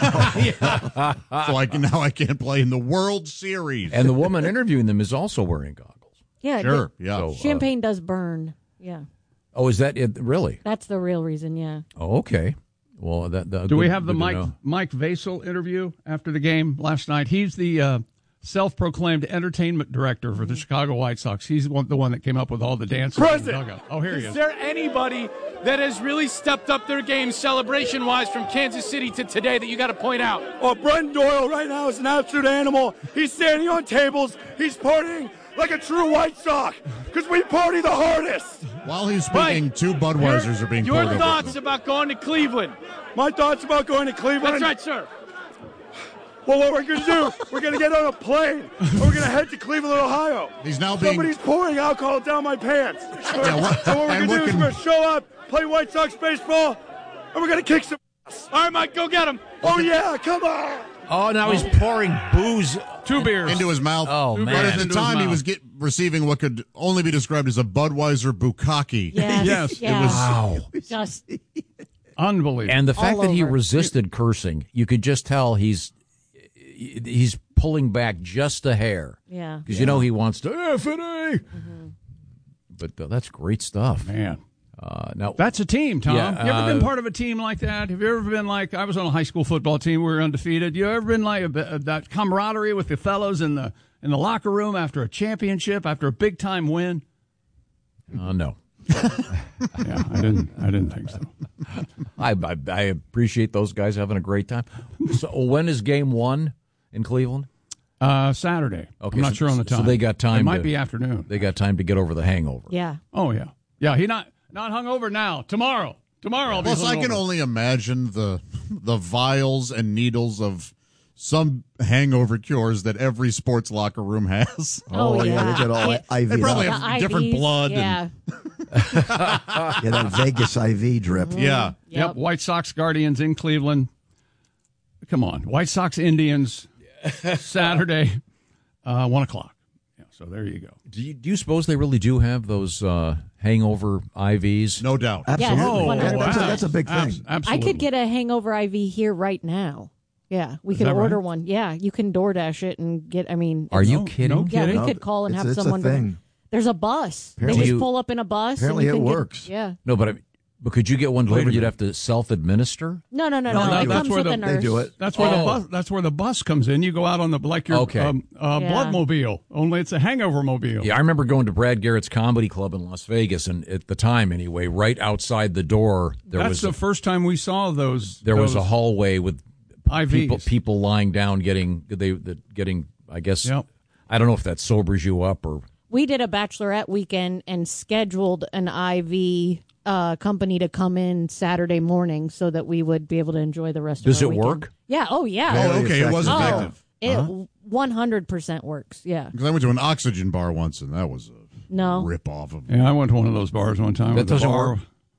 so I can now I can't play in the World Series. And the woman interviewing them is also wearing goggles. Yeah. Sure, the- yeah. So, uh, Champagne does burn. Yeah. Oh, is that it? Really? That's the real reason. Yeah. Oh, okay. Well, that, that Do we good- have the good to Mike know. Mike Vasel interview after the game last night? He's the uh, self-proclaimed entertainment director for the Chicago White Sox. He's one, the one that came up with all the dances. in the President, dugout. Oh, here he is is. there anybody that has really stepped up their game celebration-wise from Kansas City to today that you got to point out? Oh, Brent Doyle right now is an absolute animal. He's standing on tables. He's partying like a true White Sox because we party the hardest. While he's speaking, two Budweisers are being Your poured over thoughts to him. about going to Cleveland? My thoughts about going to Cleveland? That's right, sir. Well, what we're going to do, we're going to get on a plane, and we're going to head to Cleveland, Ohio. He's now being- Somebody's pouring alcohol down my pants. Yeah, what- so what we're and going to do what is can- we're going to show up, play White Sox baseball, and we're going to kick some ass. All right, Mike, go get him. Oh, yeah, come on. Oh, now he's pouring booze. Two beers. into his mouth. Oh, But man. at the Into his time, he mouth. was get, receiving what could only be described as a Budweiser bukkake. Yes. Yes. Yeah. It was Wow. Just Unbelievable. And the fact All that he over. resisted cursing, you could just tell he's he's pulling back just a hair. yeah. Because you know he wants to F it A. But uh, that's great stuff. Man. Uh, now That's a team, Tom. Yeah, you ever been uh, part of a team like that? Have you ever been like, I was on a high school football team. We were undefeated. You ever been like a, a, that camaraderie with the fellows in the in the locker room after a championship, after a big time win? uh, no. Yeah, I didn't. I didn't think so. I, I I appreciate those guys having a great time. So when is game one in Cleveland? Uh, Saturday. Okay, I'm not so- sure on the so time. they got time It might to- be afternoon. They got time to get over the hangover. Yeah. Oh yeah, yeah. He not not hungover now. Tomorrow. Tomorrow. I'll be Plus, I can hungover. only imagine the the vials and needles of some hangover cures that every sports locker room has. Oh, yeah. They get all Yeah. I V. They probably up. have The different I Vs, blood. Yeah. Yeah, that Vegas I V drip. And, yeah. Yep. Yep. White Sox Guardians in Cleveland. Come on. White Sox Indians Saturday, uh, one o'clock. Yeah, so there you go. Do you, do you suppose they really do have those uh, hangover I Vs? No doubt. Absolutely. Oh, Yeah, that's, a, wow. that's a big thing. Abs- I absolutely. could get a hangover I V here right now. Yeah, we Is could that order right? one. Yeah, you can DoorDash it and get. I mean, Are you No- kidding? no yeah, kidding? we No, could call and it's- have it's a someone. thing. There's a bus. Apparently- they Do just you- pull up in a bus. apparently and you it can get- works. yeah. No, but I, But could you get one Wait a delivered? You'd minute. have to self-administer? No, no, no, No, no. that- It that's comes where with the- a nurse. They do it. That's where Oh. the bus. That's where the bus comes in. You go out on the like your Okay. um, uh, Yeah. bloodmobile. Only it's a hangover mobile. Yeah, I remember going to Brad Garrett's Comedy Club in Las Vegas, and at the time, anyway, right outside the door, there That's was the a, first time we saw those. there was a those hallway with I Vs. people people lying down, getting they the, getting. I guess Yep. I don't know if that sobers you up or. We did a bachelorette weekend and scheduled an I V uh, company to come in Saturday morning so that we would be able to enjoy the rest Does of our it weekend. work? Yeah. Oh, yeah. Oh, okay. It was Oh, effective. it Uh-huh. one hundred percent works. Yeah. Because I went to an oxygen bar once, and that was a No. rip off of. Yeah, I went to one of those bars one time. That where the doesn't bar, work?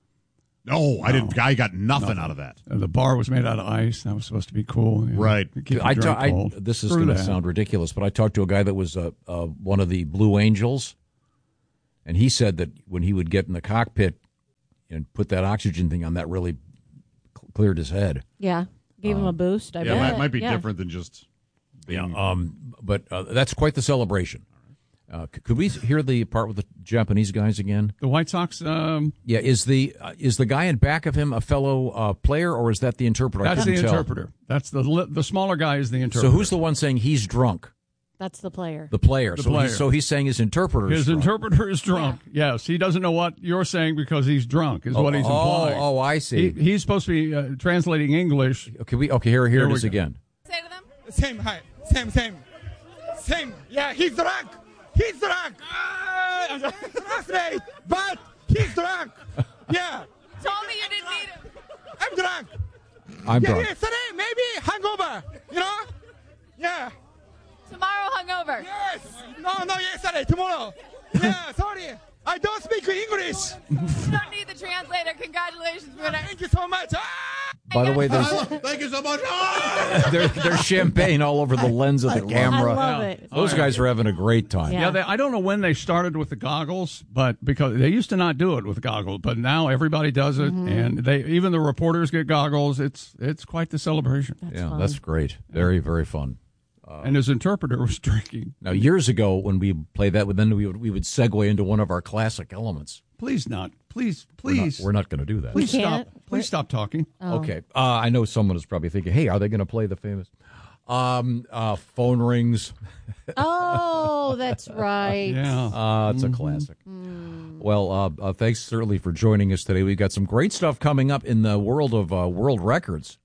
No, I didn't. I got nothing, out of that. uh, The bar was made out of ice. That was supposed to be cool. you know, Right. to keep I, the ta- drink I cold. this is Screw going to that. sound ridiculous, but I talked to a guy that was uh, uh, one of the Blue Angels, and he said that when he would get in the cockpit and put that oxygen thing on, that really cl- cleared his head. Yeah. Gave him a boost. I Yeah, it bet. might, might be yeah. different than just. Being, Yeah, um, but uh, that's quite the celebration. Uh, c- could we hear the part with the Japanese guys again? The White Sox. Um, Yeah, is the uh, is the guy in back of him a fellow uh, player, or is that the interpreter? I that's the couldn't tell. interpreter. That's the li- the smaller guy is the interpreter. So who's the one saying he's drunk? That's the player. The player. The so, player. He's, so he's saying his interpreter is His drunk. interpreter is drunk. Yes, he doesn't know what you're saying because he's drunk. Is Oh, what he's oh, implying. oh, I see. He, he's supposed to be uh, translating English. Okay, we okay here here, Here it we is go. again. Say to them. Same height. Same, same. Same. Yeah, he's drunk. He's drunk. Uh, translate, but he's drunk. Yeah. Told me you didn't need him. I'm drunk. I'm yeah, drunk. yesterday, maybe hangover. You know? Yeah. Tomorrow hungover. Yes. No, no, yesterday, tomorrow. Yeah, sorry. I don't speak English. You don't need the translator. Congratulations, winner. Thank you so much. Ah! By the way, there's Thank you so much. Ah! there, there's champagne all over the lens of the camera. I love it. Those guys are having a great time. Yeah. Yeah, they, I don't know when they started with the goggles, but because they used to not do it with goggles, but now everybody does it, Mm-hmm. and they even the reporters get goggles. It's it's quite the celebration. That's Yeah, fun. that's great. Very, very fun. and his interpreter was drinking. Now, years ago, when we played that, then we would we would segue into one of our classic elements. Please not. Please, We're not- please. we're not, going to do that. Please We stop. can't. Please We're- stop talking. Oh. Okay. Uh, I know someone is probably thinking, "Hey, are they going to play the famous?" Um, uh, phone rings. Oh, that's right. Yeah. Uh, it's a classic. Well, uh, uh, thanks certainly for joining us today. We've got some great stuff coming up in the world of uh, world records.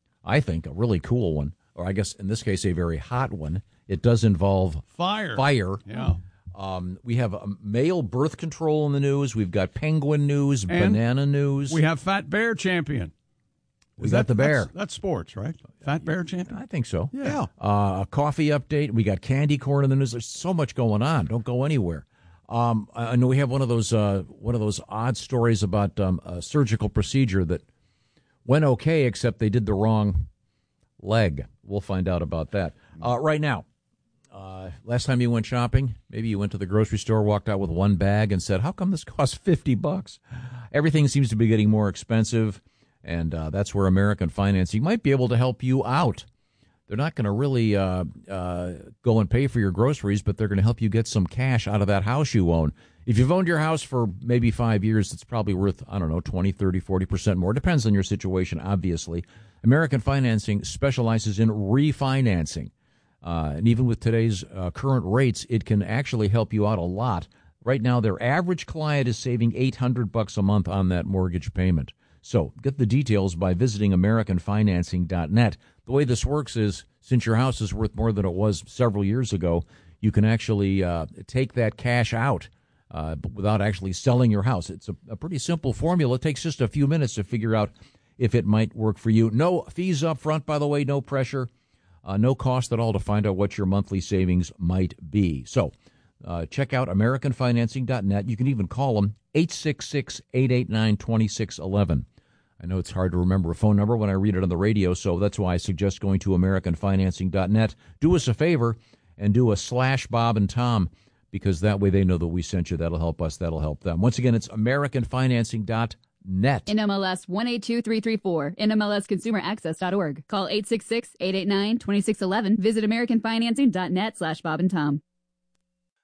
I think a really cool one, or I guess in this case, a very hot one. It does involve Fire. Fire. Yeah. Um, we have um, male birth control in the news. We've got penguin news, And banana news. We have Fat Bear Champion. We Is got that- the bear. That's, that's sports, right? Fat Bear Champion. I think so. Yeah. Uh, a coffee update. We got candy corn in the news. There's so much going on. Don't go anywhere. Um, I I know we have one of those uh, one of those odd stories about um, a surgical procedure that went okay, except they did the wrong leg. We'll find out about that. Uh, right now, uh, last time you went shopping, maybe you went to the grocery store, walked out with one bag, and said, "How come this costs fifty bucks?" Everything seems to be getting more expensive, and uh, that's where American Financing might be able to help you out. They're not going to really uh, uh, go and pay for your groceries, but they're going to help you get some cash out of that house you own. If you've owned your house for maybe five years, it's probably worth, I don't know, twenty, thirty, forty percent more. Depends on your situation, obviously. American Financing specializes in refinancing. Uh, and even with today's uh, current rates, it can actually help you out a lot. Right now, their average client is saving eight hundred bucks a month on that mortgage payment. So get the details by visiting American Financing dot net. The way this works is, since your house is worth more than it was several years ago, you can actually uh, take that cash out uh, but without actually selling your house. It's a, a pretty simple formula. It takes just a few minutes to figure out if it might work for you. No fees up front, by the way, no pressure, uh, no cost at all to find out what your monthly savings might be. So uh, check out American Financing dot net. You can even call them eight six six, eight eight nine, two six one one. I know it's hard to remember a phone number when I read it on the radio, so that's why I suggest going to American Financing dot net. Do us a favor and do a slash Bob and Tom, because that way they know that we sent you. That'll help us. That'll help them. Once again, it's American Financing dot net. N M L S one eight two three three four, N M L S consumer access dot org. Call eight six six, eight eight nine, two six one one. Visit American Financing dot net slash Bob and Tom.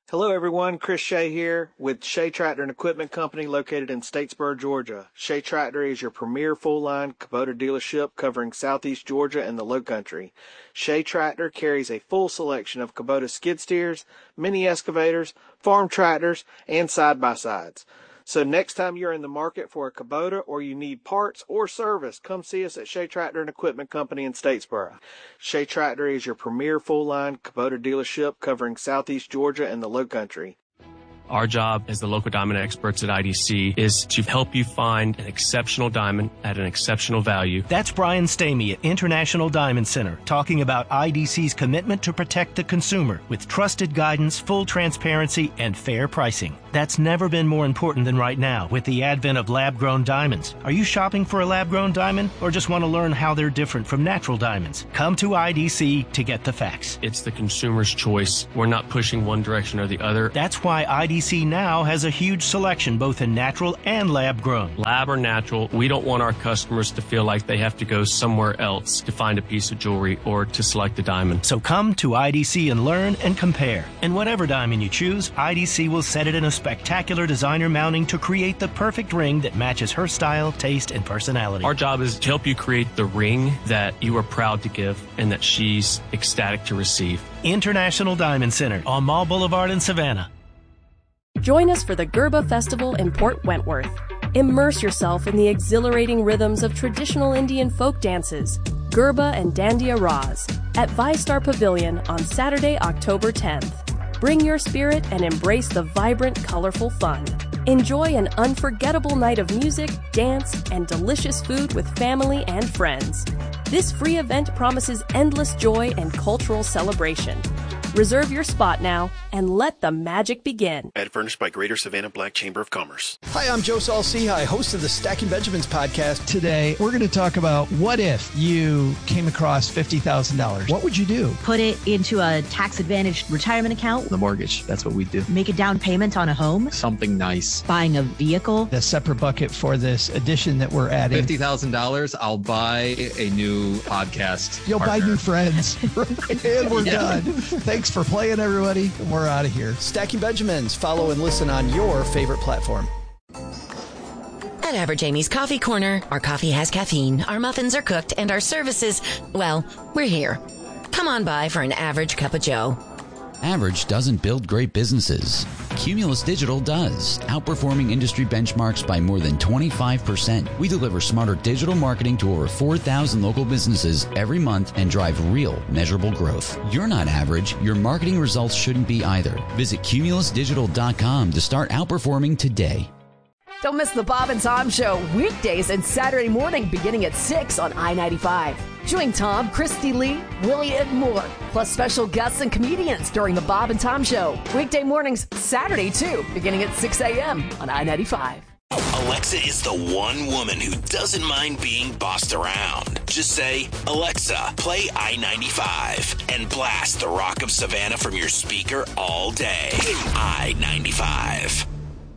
Hello everyone, Chris Shea here with Shea Tractor and Equipment Company located in Statesboro, Georgia. Shea Tractor is your premier full-line Kubota dealership covering southeast Georgia and the Lowcountry. Shea Tractor carries a full selection of Kubota skid steers, mini excavators, farm tractors, and side-by-sides. So next time you're in the market for a Kubota or you need parts or service, come see us at Shea Tractor and Equipment Company in Statesboro. Shea Tractor is your premier full-line Kubota dealership covering southeast Georgia and the Lowcountry. Our job as the local diamond experts at I D C is to help you find an exceptional diamond at an exceptional value. That's Brian Stamey at International Diamond Center talking about I D C's commitment to protect the consumer with trusted guidance, full transparency, and fair pricing. That's never been more important than right now with the advent of lab-grown diamonds. Are you shopping for a lab-grown diamond or just want to learn how they're different from natural diamonds? Come to I D C to get the facts. It's the consumer's choice. We're not pushing one direction or the other. That's why I D C now has a huge selection both in natural and lab-grown. Lab or natural, we don't want our customers to feel like they have to go somewhere else to find a piece of jewelry or to select a diamond. So come to I D C and learn and compare. And whatever diamond you choose, I D C will set it in a spectacular designer mounting to create the perfect ring that matches her style, taste, and personality. Our job is to help you create the ring that you are proud to give and that she's ecstatic to receive. International Diamond Center on Mall Boulevard in Savannah. Join us for the Gerba Festival in Port Wentworth. Immerse yourself in the exhilarating rhythms of traditional Indian folk dances, Gerba and Dandiya Raz, at ViStar Pavilion on Saturday, October tenth. Bring your spirit and embrace the vibrant, colorful fun. Enjoy an unforgettable night of music, dance, and delicious food with family and friends. This free event promises endless joy and cultural celebration. Reserve your spot now and let the magic begin. Ad furnished by Greater Savannah Black Chamber of Commerce. Hi, I'm Joe Saul-Sehy, host of the Stacking Benjamins podcast. Today, we're going to talk about what if you came across fifty thousand dollars. What would you do? Put it into a tax-advantaged retirement account. The mortgage, that's what we do. Make a down payment on a home. Something nice. Buying a vehicle. The separate bucket for this edition that we're adding. fifty thousand dollars, I'll buy a new podcast You'll partner. buy new friends. And we're Yeah. done. Thanks for playing, everybody. And we're out of here. Stacking Benjamins. Follow and listen on your favorite platform. At Average Amy's Coffee Corner, our coffee has caffeine, our muffins are cooked, and our services, well, we're here. Come on by for an average cup of joe. Average doesn't build great businesses. Cumulus Digital does, outperforming industry benchmarks by more than twenty-five percent. We deliver smarter digital marketing to over four thousand local businesses every month and drive real, measurable growth. You're not average. Your marketing results shouldn't be either. Visit cumulus digital dot com to start outperforming today. Don't miss the Bob and Tom Show weekdays and Saturday morning beginning at six on I ninety-five. Join Tom, Christy Lee, Willie, and more, plus special guests and comedians during the Bob and Tom Show. Weekday mornings, Saturday too, beginning at six a.m. on I ninety-five. Alexa is the one woman who doesn't mind being bossed around. Just say, Alexa, play I ninety-five, and blast the Rock of Savannah from your speaker all day. I ninety-five.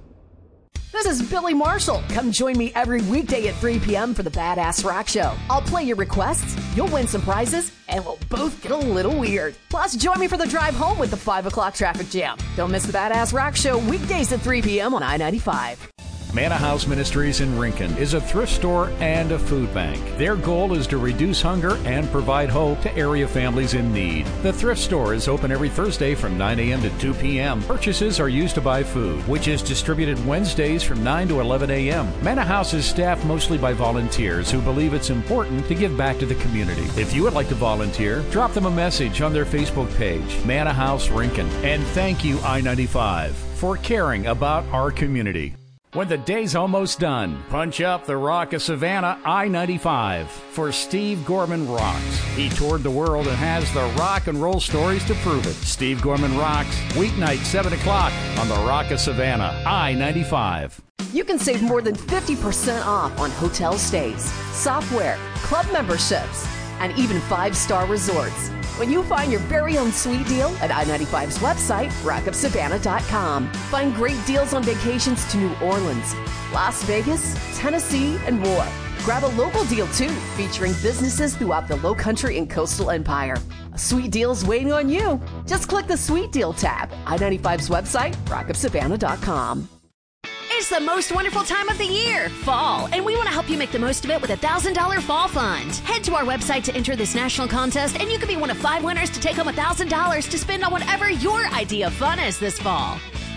This is Billy Marshall. Come join me every weekday at three p.m. for the Badass Rock Show. I'll play your requests, you'll win some prizes, and we'll both get a little weird. Plus, join me for the drive home with the five o'clock traffic jam. Don't miss the Badass Rock Show weekdays at three p.m. on I ninety-five. Manna House Ministries in Rincon is a thrift store and a food bank. Their goal is to reduce hunger and provide hope to area families in need. The thrift store is open every Thursday from nine a.m. to two p.m. Purchases are used to buy food, which is distributed Wednesdays from nine to eleven a.m. Manna House is staffed mostly by volunteers who believe it's important to give back to the community. If you would like to volunteer, drop them a message on their Facebook page, Manna House Rincon. And thank you, I ninety-five, for caring about our community. When the day's almost done, punch up the Rock of Savannah I ninety-five for Steve Gorman Rocks. He toured the world and has the rock and roll stories to prove it. Steve Gorman Rocks, weeknight seven o'clock on the Rock of Savannah I ninety-five. You can save more than fifty percent off on hotel stays, software, club memberships, and even five-star resorts when you find your very own sweet deal at I ninety-five's website, rock of savannah dot com. Find great deals on vacations to New Orleans, Las Vegas, Tennessee, and more. Grab a local deal, too, featuring businesses throughout the Lowcountry and Coastal Empire. A Sweet deals waiting on you. Just click the Sweet Deal tab. I ninety-five's website, rock of savannah dot com. It's the most wonderful time of the year, fall, and we want to help you make the most of it with a one thousand dollars Fall Fund. Head to our website to enter this national contest, and you could be one of five winners to take home one thousand dollars to spend on whatever your idea of fun is this fall.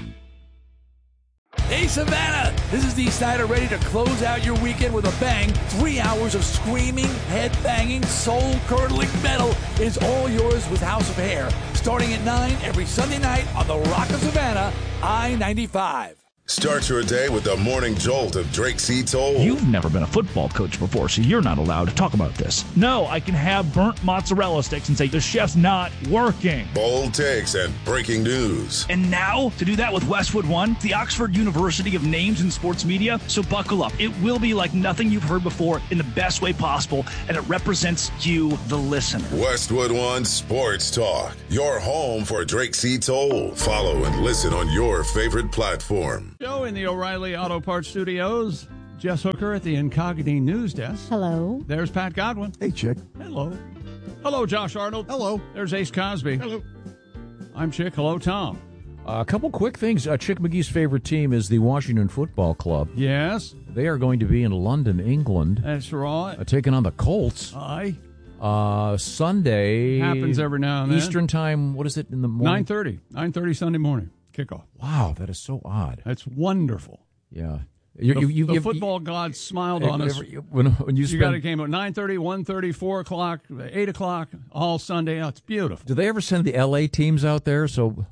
Hey, Savannah! This is Dee Snider, ready to close out your weekend with a bang. Three hours of screaming, head-banging, soul-curdling metal is all yours with House of Hair, starting at nine every Sunday night on the Rock of Savannah, I ninety-five. Start your day with the morning jolt of Drake C. Toll. You've never been a football coach before, so you're not allowed to talk about this. No, I can have burnt mozzarella sticks and say the chef's not working. Bold takes and breaking news. And now, to do that with Westwood One, the Oxford University of Names in Sports Media. So buckle up. It will be like nothing you've heard before in the best way possible, and it represents you, the listener. Westwood One Sports Talk, your home for Drake C. Toll. Follow and listen on your favorite platform. Show in the O'Reilly Auto Parts Studios. Jess Hooker at the Incognito News Desk. Hello. There's Pat Godwin. Hey, Chick. Hello. Hello, Josh Arnold. Hello. There's Ace Cosby. Hello. I'm Chick. Hello, Tom. Uh, a couple quick things. Uh, Chick McGee's favorite team is the Washington Football Club. Yes. They are going to be in London, England. That's right. Uh, taking on the Colts. Aye. Uh, Sunday. Happens every now and then. Eastern time. What is it in the morning? nine thirty. nine thirty Sunday morning. Kickoff. Wow, that is so odd. That's wonderful. Yeah. You, you, the you, the you, football gods smiled you, on us. When, when you, you spend, got a game at nine thirty, one thirty, four o'clock, eight o'clock, all Sunday. Oh, it's beautiful. Do they ever send the L A teams out there? So,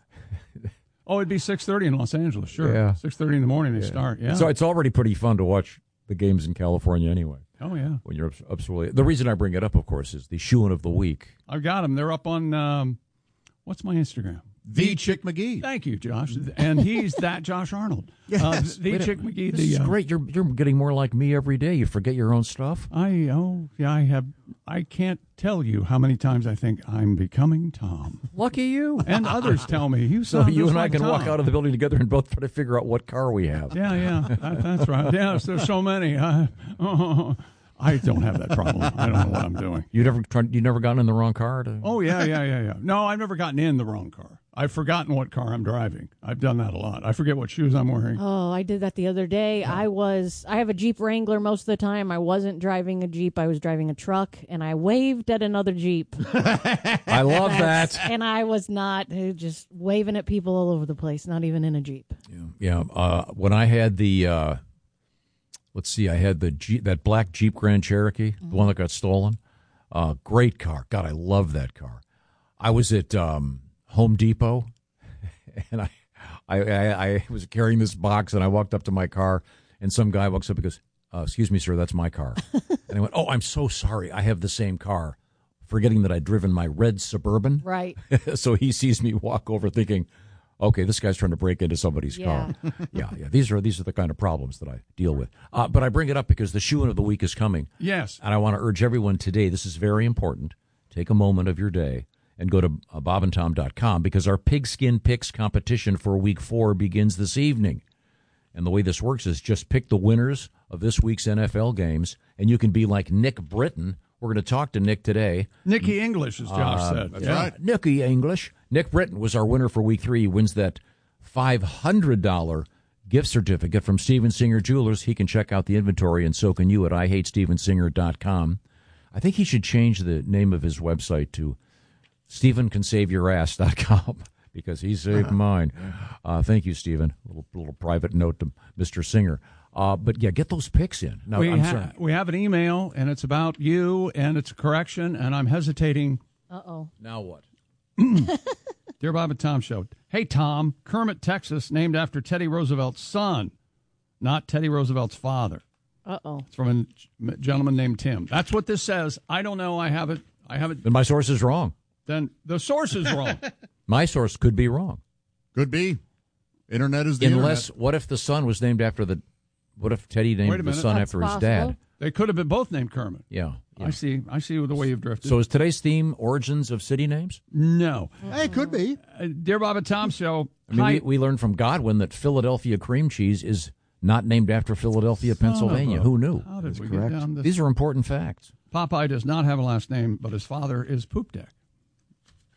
oh, it'd be six thirty in Los Angeles, sure. Yeah. six thirty in the morning they yeah. start, yeah. So it's already pretty fun to watch the games in California anyway. Oh, yeah. When you're up, up so early. The reason I bring it up, of course, is the Shoein' of the Week. I've got them. They're up on, um, what's my Instagram? The Chick McGee. Thank you, Josh. And he's that Josh Arnold. Yes. Uh, the Wait a- Chick McGee. This the, is uh, great. You're you're getting more like me every day. You forget your own stuff. I oh yeah. I have. I can't tell you how many times I think I'm becoming Tom. Lucky you. And others tell me you. So sound you just and I like can Tom. walk out of the building together and both try to figure out what car we have. Yeah, yeah. That, that's right. Yes, there's so many. I, oh, I don't have that problem. I don't know what I'm doing. You never tried. You never gotten in the wrong car. To... Oh yeah, yeah, yeah, yeah. No, I've never gotten in the wrong car. I've forgotten what car I'm driving. I've done that a lot. I forget what shoes I'm wearing. Oh, I did that the other day. I was I have a Jeep Wrangler most of the time. I wasn't driving a Jeep. I was driving a truck, and I waved at another Jeep. I love that. And I was not uh, just waving at people all over the place, not even in a Jeep. Yeah. yeah uh, when I had the, uh, let's see, I had the Jeep, that black Jeep Grand Cherokee, mm-hmm. the one that got stolen. Uh, great car. God, I love that car. I was at um, Home Depot, and I, I, I, I was carrying this box, and I walked up to my car, and some guy walks up and goes, uh, excuse me, sir, that's my car. And I went, oh, I'm so sorry. I have the same car, forgetting that I'd driven my red Suburban. Right. So he sees me walk over thinking, okay, this guy's trying to break into somebody's Yeah. car. Yeah, yeah. These are these are the kind of problems that I deal with. Uh, but I bring it up because the Shoein' of the Week is coming. Yes. And I want to urge everyone today, this is very important, take a moment of your day and go to uh, bob and tom dot com because our Pigskin Picks competition for week four begins this evening. And the way this works is just pick the winners of this week's N F L games, and you can be like Nick Britton. We're going to talk to Nick today. Nicky English, as Josh Uh, said. That's Yeah. right. Nicky English. Nick Britton was our winner for week three. He wins that five hundred dollars gift certificate from Steven Singer Jewelers. He can check out the inventory, and so can you at i hate steven singer dot com. I think he should change the name of his website to steven can save your ass dot com because he saved mine. Uh, thank you, Steven. A little, little private note to Mister Singer. Uh, but, yeah, get those picks in. Now, we, I'm ha- sorry. we have an email, and it's about you, and it's a correction, and I'm hesitating. Uh-oh. Now what? Dear Bob and Tom Show. Hey, Tom, Kermit, Texas, named after Teddy Roosevelt's son, not Teddy Roosevelt's father. Uh-oh. It's from a gentleman named Tim. That's what this says. I don't know. I have it. I have it. Then my source is wrong. Then the source is wrong. My source could be wrong. Could be. Internet is the Unless, internet. what if the son was named after the, what if Teddy Wait a named the minute. son That's after his possible. dad? They could have been both named Kermit. Yeah, yeah. I see. I see the way you've drifted. So is today's theme origins of city names? no. Hey, it could be. Uh, Dear Bob and Tom Show. I mean, hi- we, we learned from Godwin that Philadelphia cream cheese is not named after Philadelphia, Son of Pennsylvania. a- Who knew? How did That's we correct. get down this? These are important facts. Popeye does not have a last name, but his father is Poop Deck.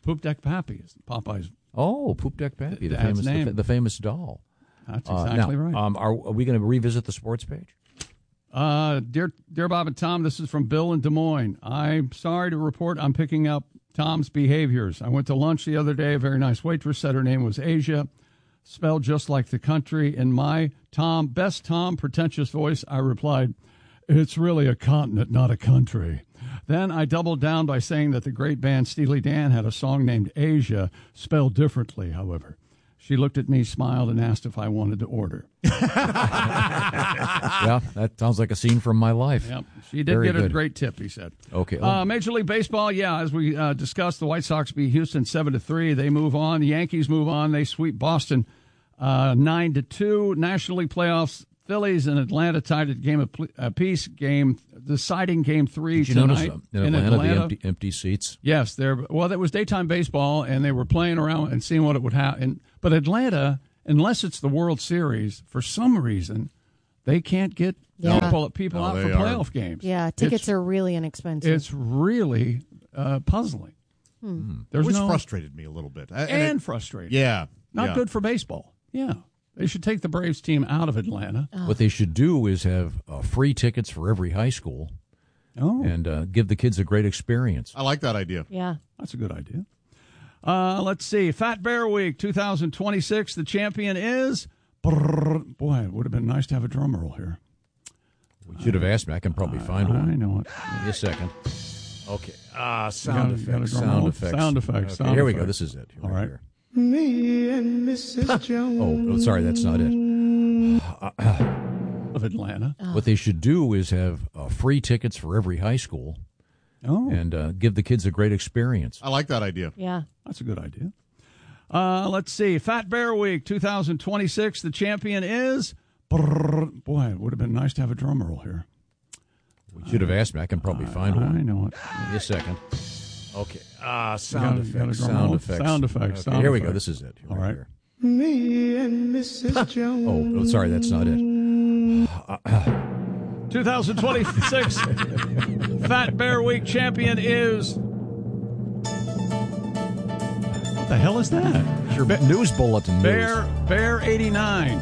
Poop Deck Pappy is Popeye's. Oh, Poop Deck Pappy, the Dad's famous, the, name. fa- the famous doll. That's Uh, exactly now, right. Um, are, are we going to revisit the sports page? Uh, dear, dear Bob and Tom, this is from Bill in Des Moines. I'm sorry to report I'm picking up Tom's behaviors. I went to lunch the other day. A very nice waitress said her name was Asia, spelled just like the country. In my Tom, best Tom, pretentious voice, I replied, "It's really a continent, not a country." Then I doubled down by saying that the great band Steely Dan had a song named Asia, spelled differently, however. She looked at me, smiled, and asked if I wanted to order. Yeah, that sounds like a scene from my life. Yep. She did Very get a good. great tip, he said. Okay. Uh, Major League Baseball, yeah, as we uh, discussed, the White Sox beat Houston seven to three. They move on. The Yankees move on. They sweep Boston uh, nine to two. National League playoffs, Phillies and Atlanta tied at game of pl- apiece. Game deciding game three Did you tonight notice uh, in Atlanta, the empty, empty seats? Yes, there. Well, that was daytime baseball, and they were playing around and seeing what it would happen. But Atlanta, unless it's the World Series, for some reason, they can't get Yeah. people, people No, out they for are. playoff games. Yeah, tickets It's- are really inexpensive. It's really uh, puzzling. Hmm. There's Which no frustrated me a little bit. And, and, it- frustrating. Yeah. Not yeah. good for baseball. Yeah, they should take the Braves team out of Atlanta. What they should do is have uh, free tickets for every high school Oh, and uh, give the kids a great experience. I like that idea. Yeah. that's a good idea. Uh, let's see. Fat Bear Week twenty twenty-six. The champion is. Brrr, boy, it would have been nice to have a drum roll here. We should have asked me. I can probably find I one. know it. Give me a second. Okay. Ah, You sound got- you got a effects. drum Sound roll? effects. Sound effects, Okay, sound here we go. effects. This is it. All right. Here. Me and Missus Jones. Oh, oh, sorry, that's not it. Of Atlanta. What they should do is have uh, free tickets for every high school Oh, and uh, give the kids a great experience. I like that idea. Yeah. that's a good idea. Uh, let's see. Fat Bear Week twenty twenty-six. The champion is. Brrr, boy, it would have been nice to have a drum roll here. We should have asked me. I can probably find one. I know it. Give me a second. Okay. Ah, You sound got a- you got a effects. drum Sound roll? effects. Sound effects, Okay, sound here we go. effects. This is it. All right. Here. Me and Missus Jones. Oh, oh, sorry, that's not it. twenty twenty-six Fat Bear Week champion is. What the hell is that? Your news bulletin news. Bear Bear eighty-nine.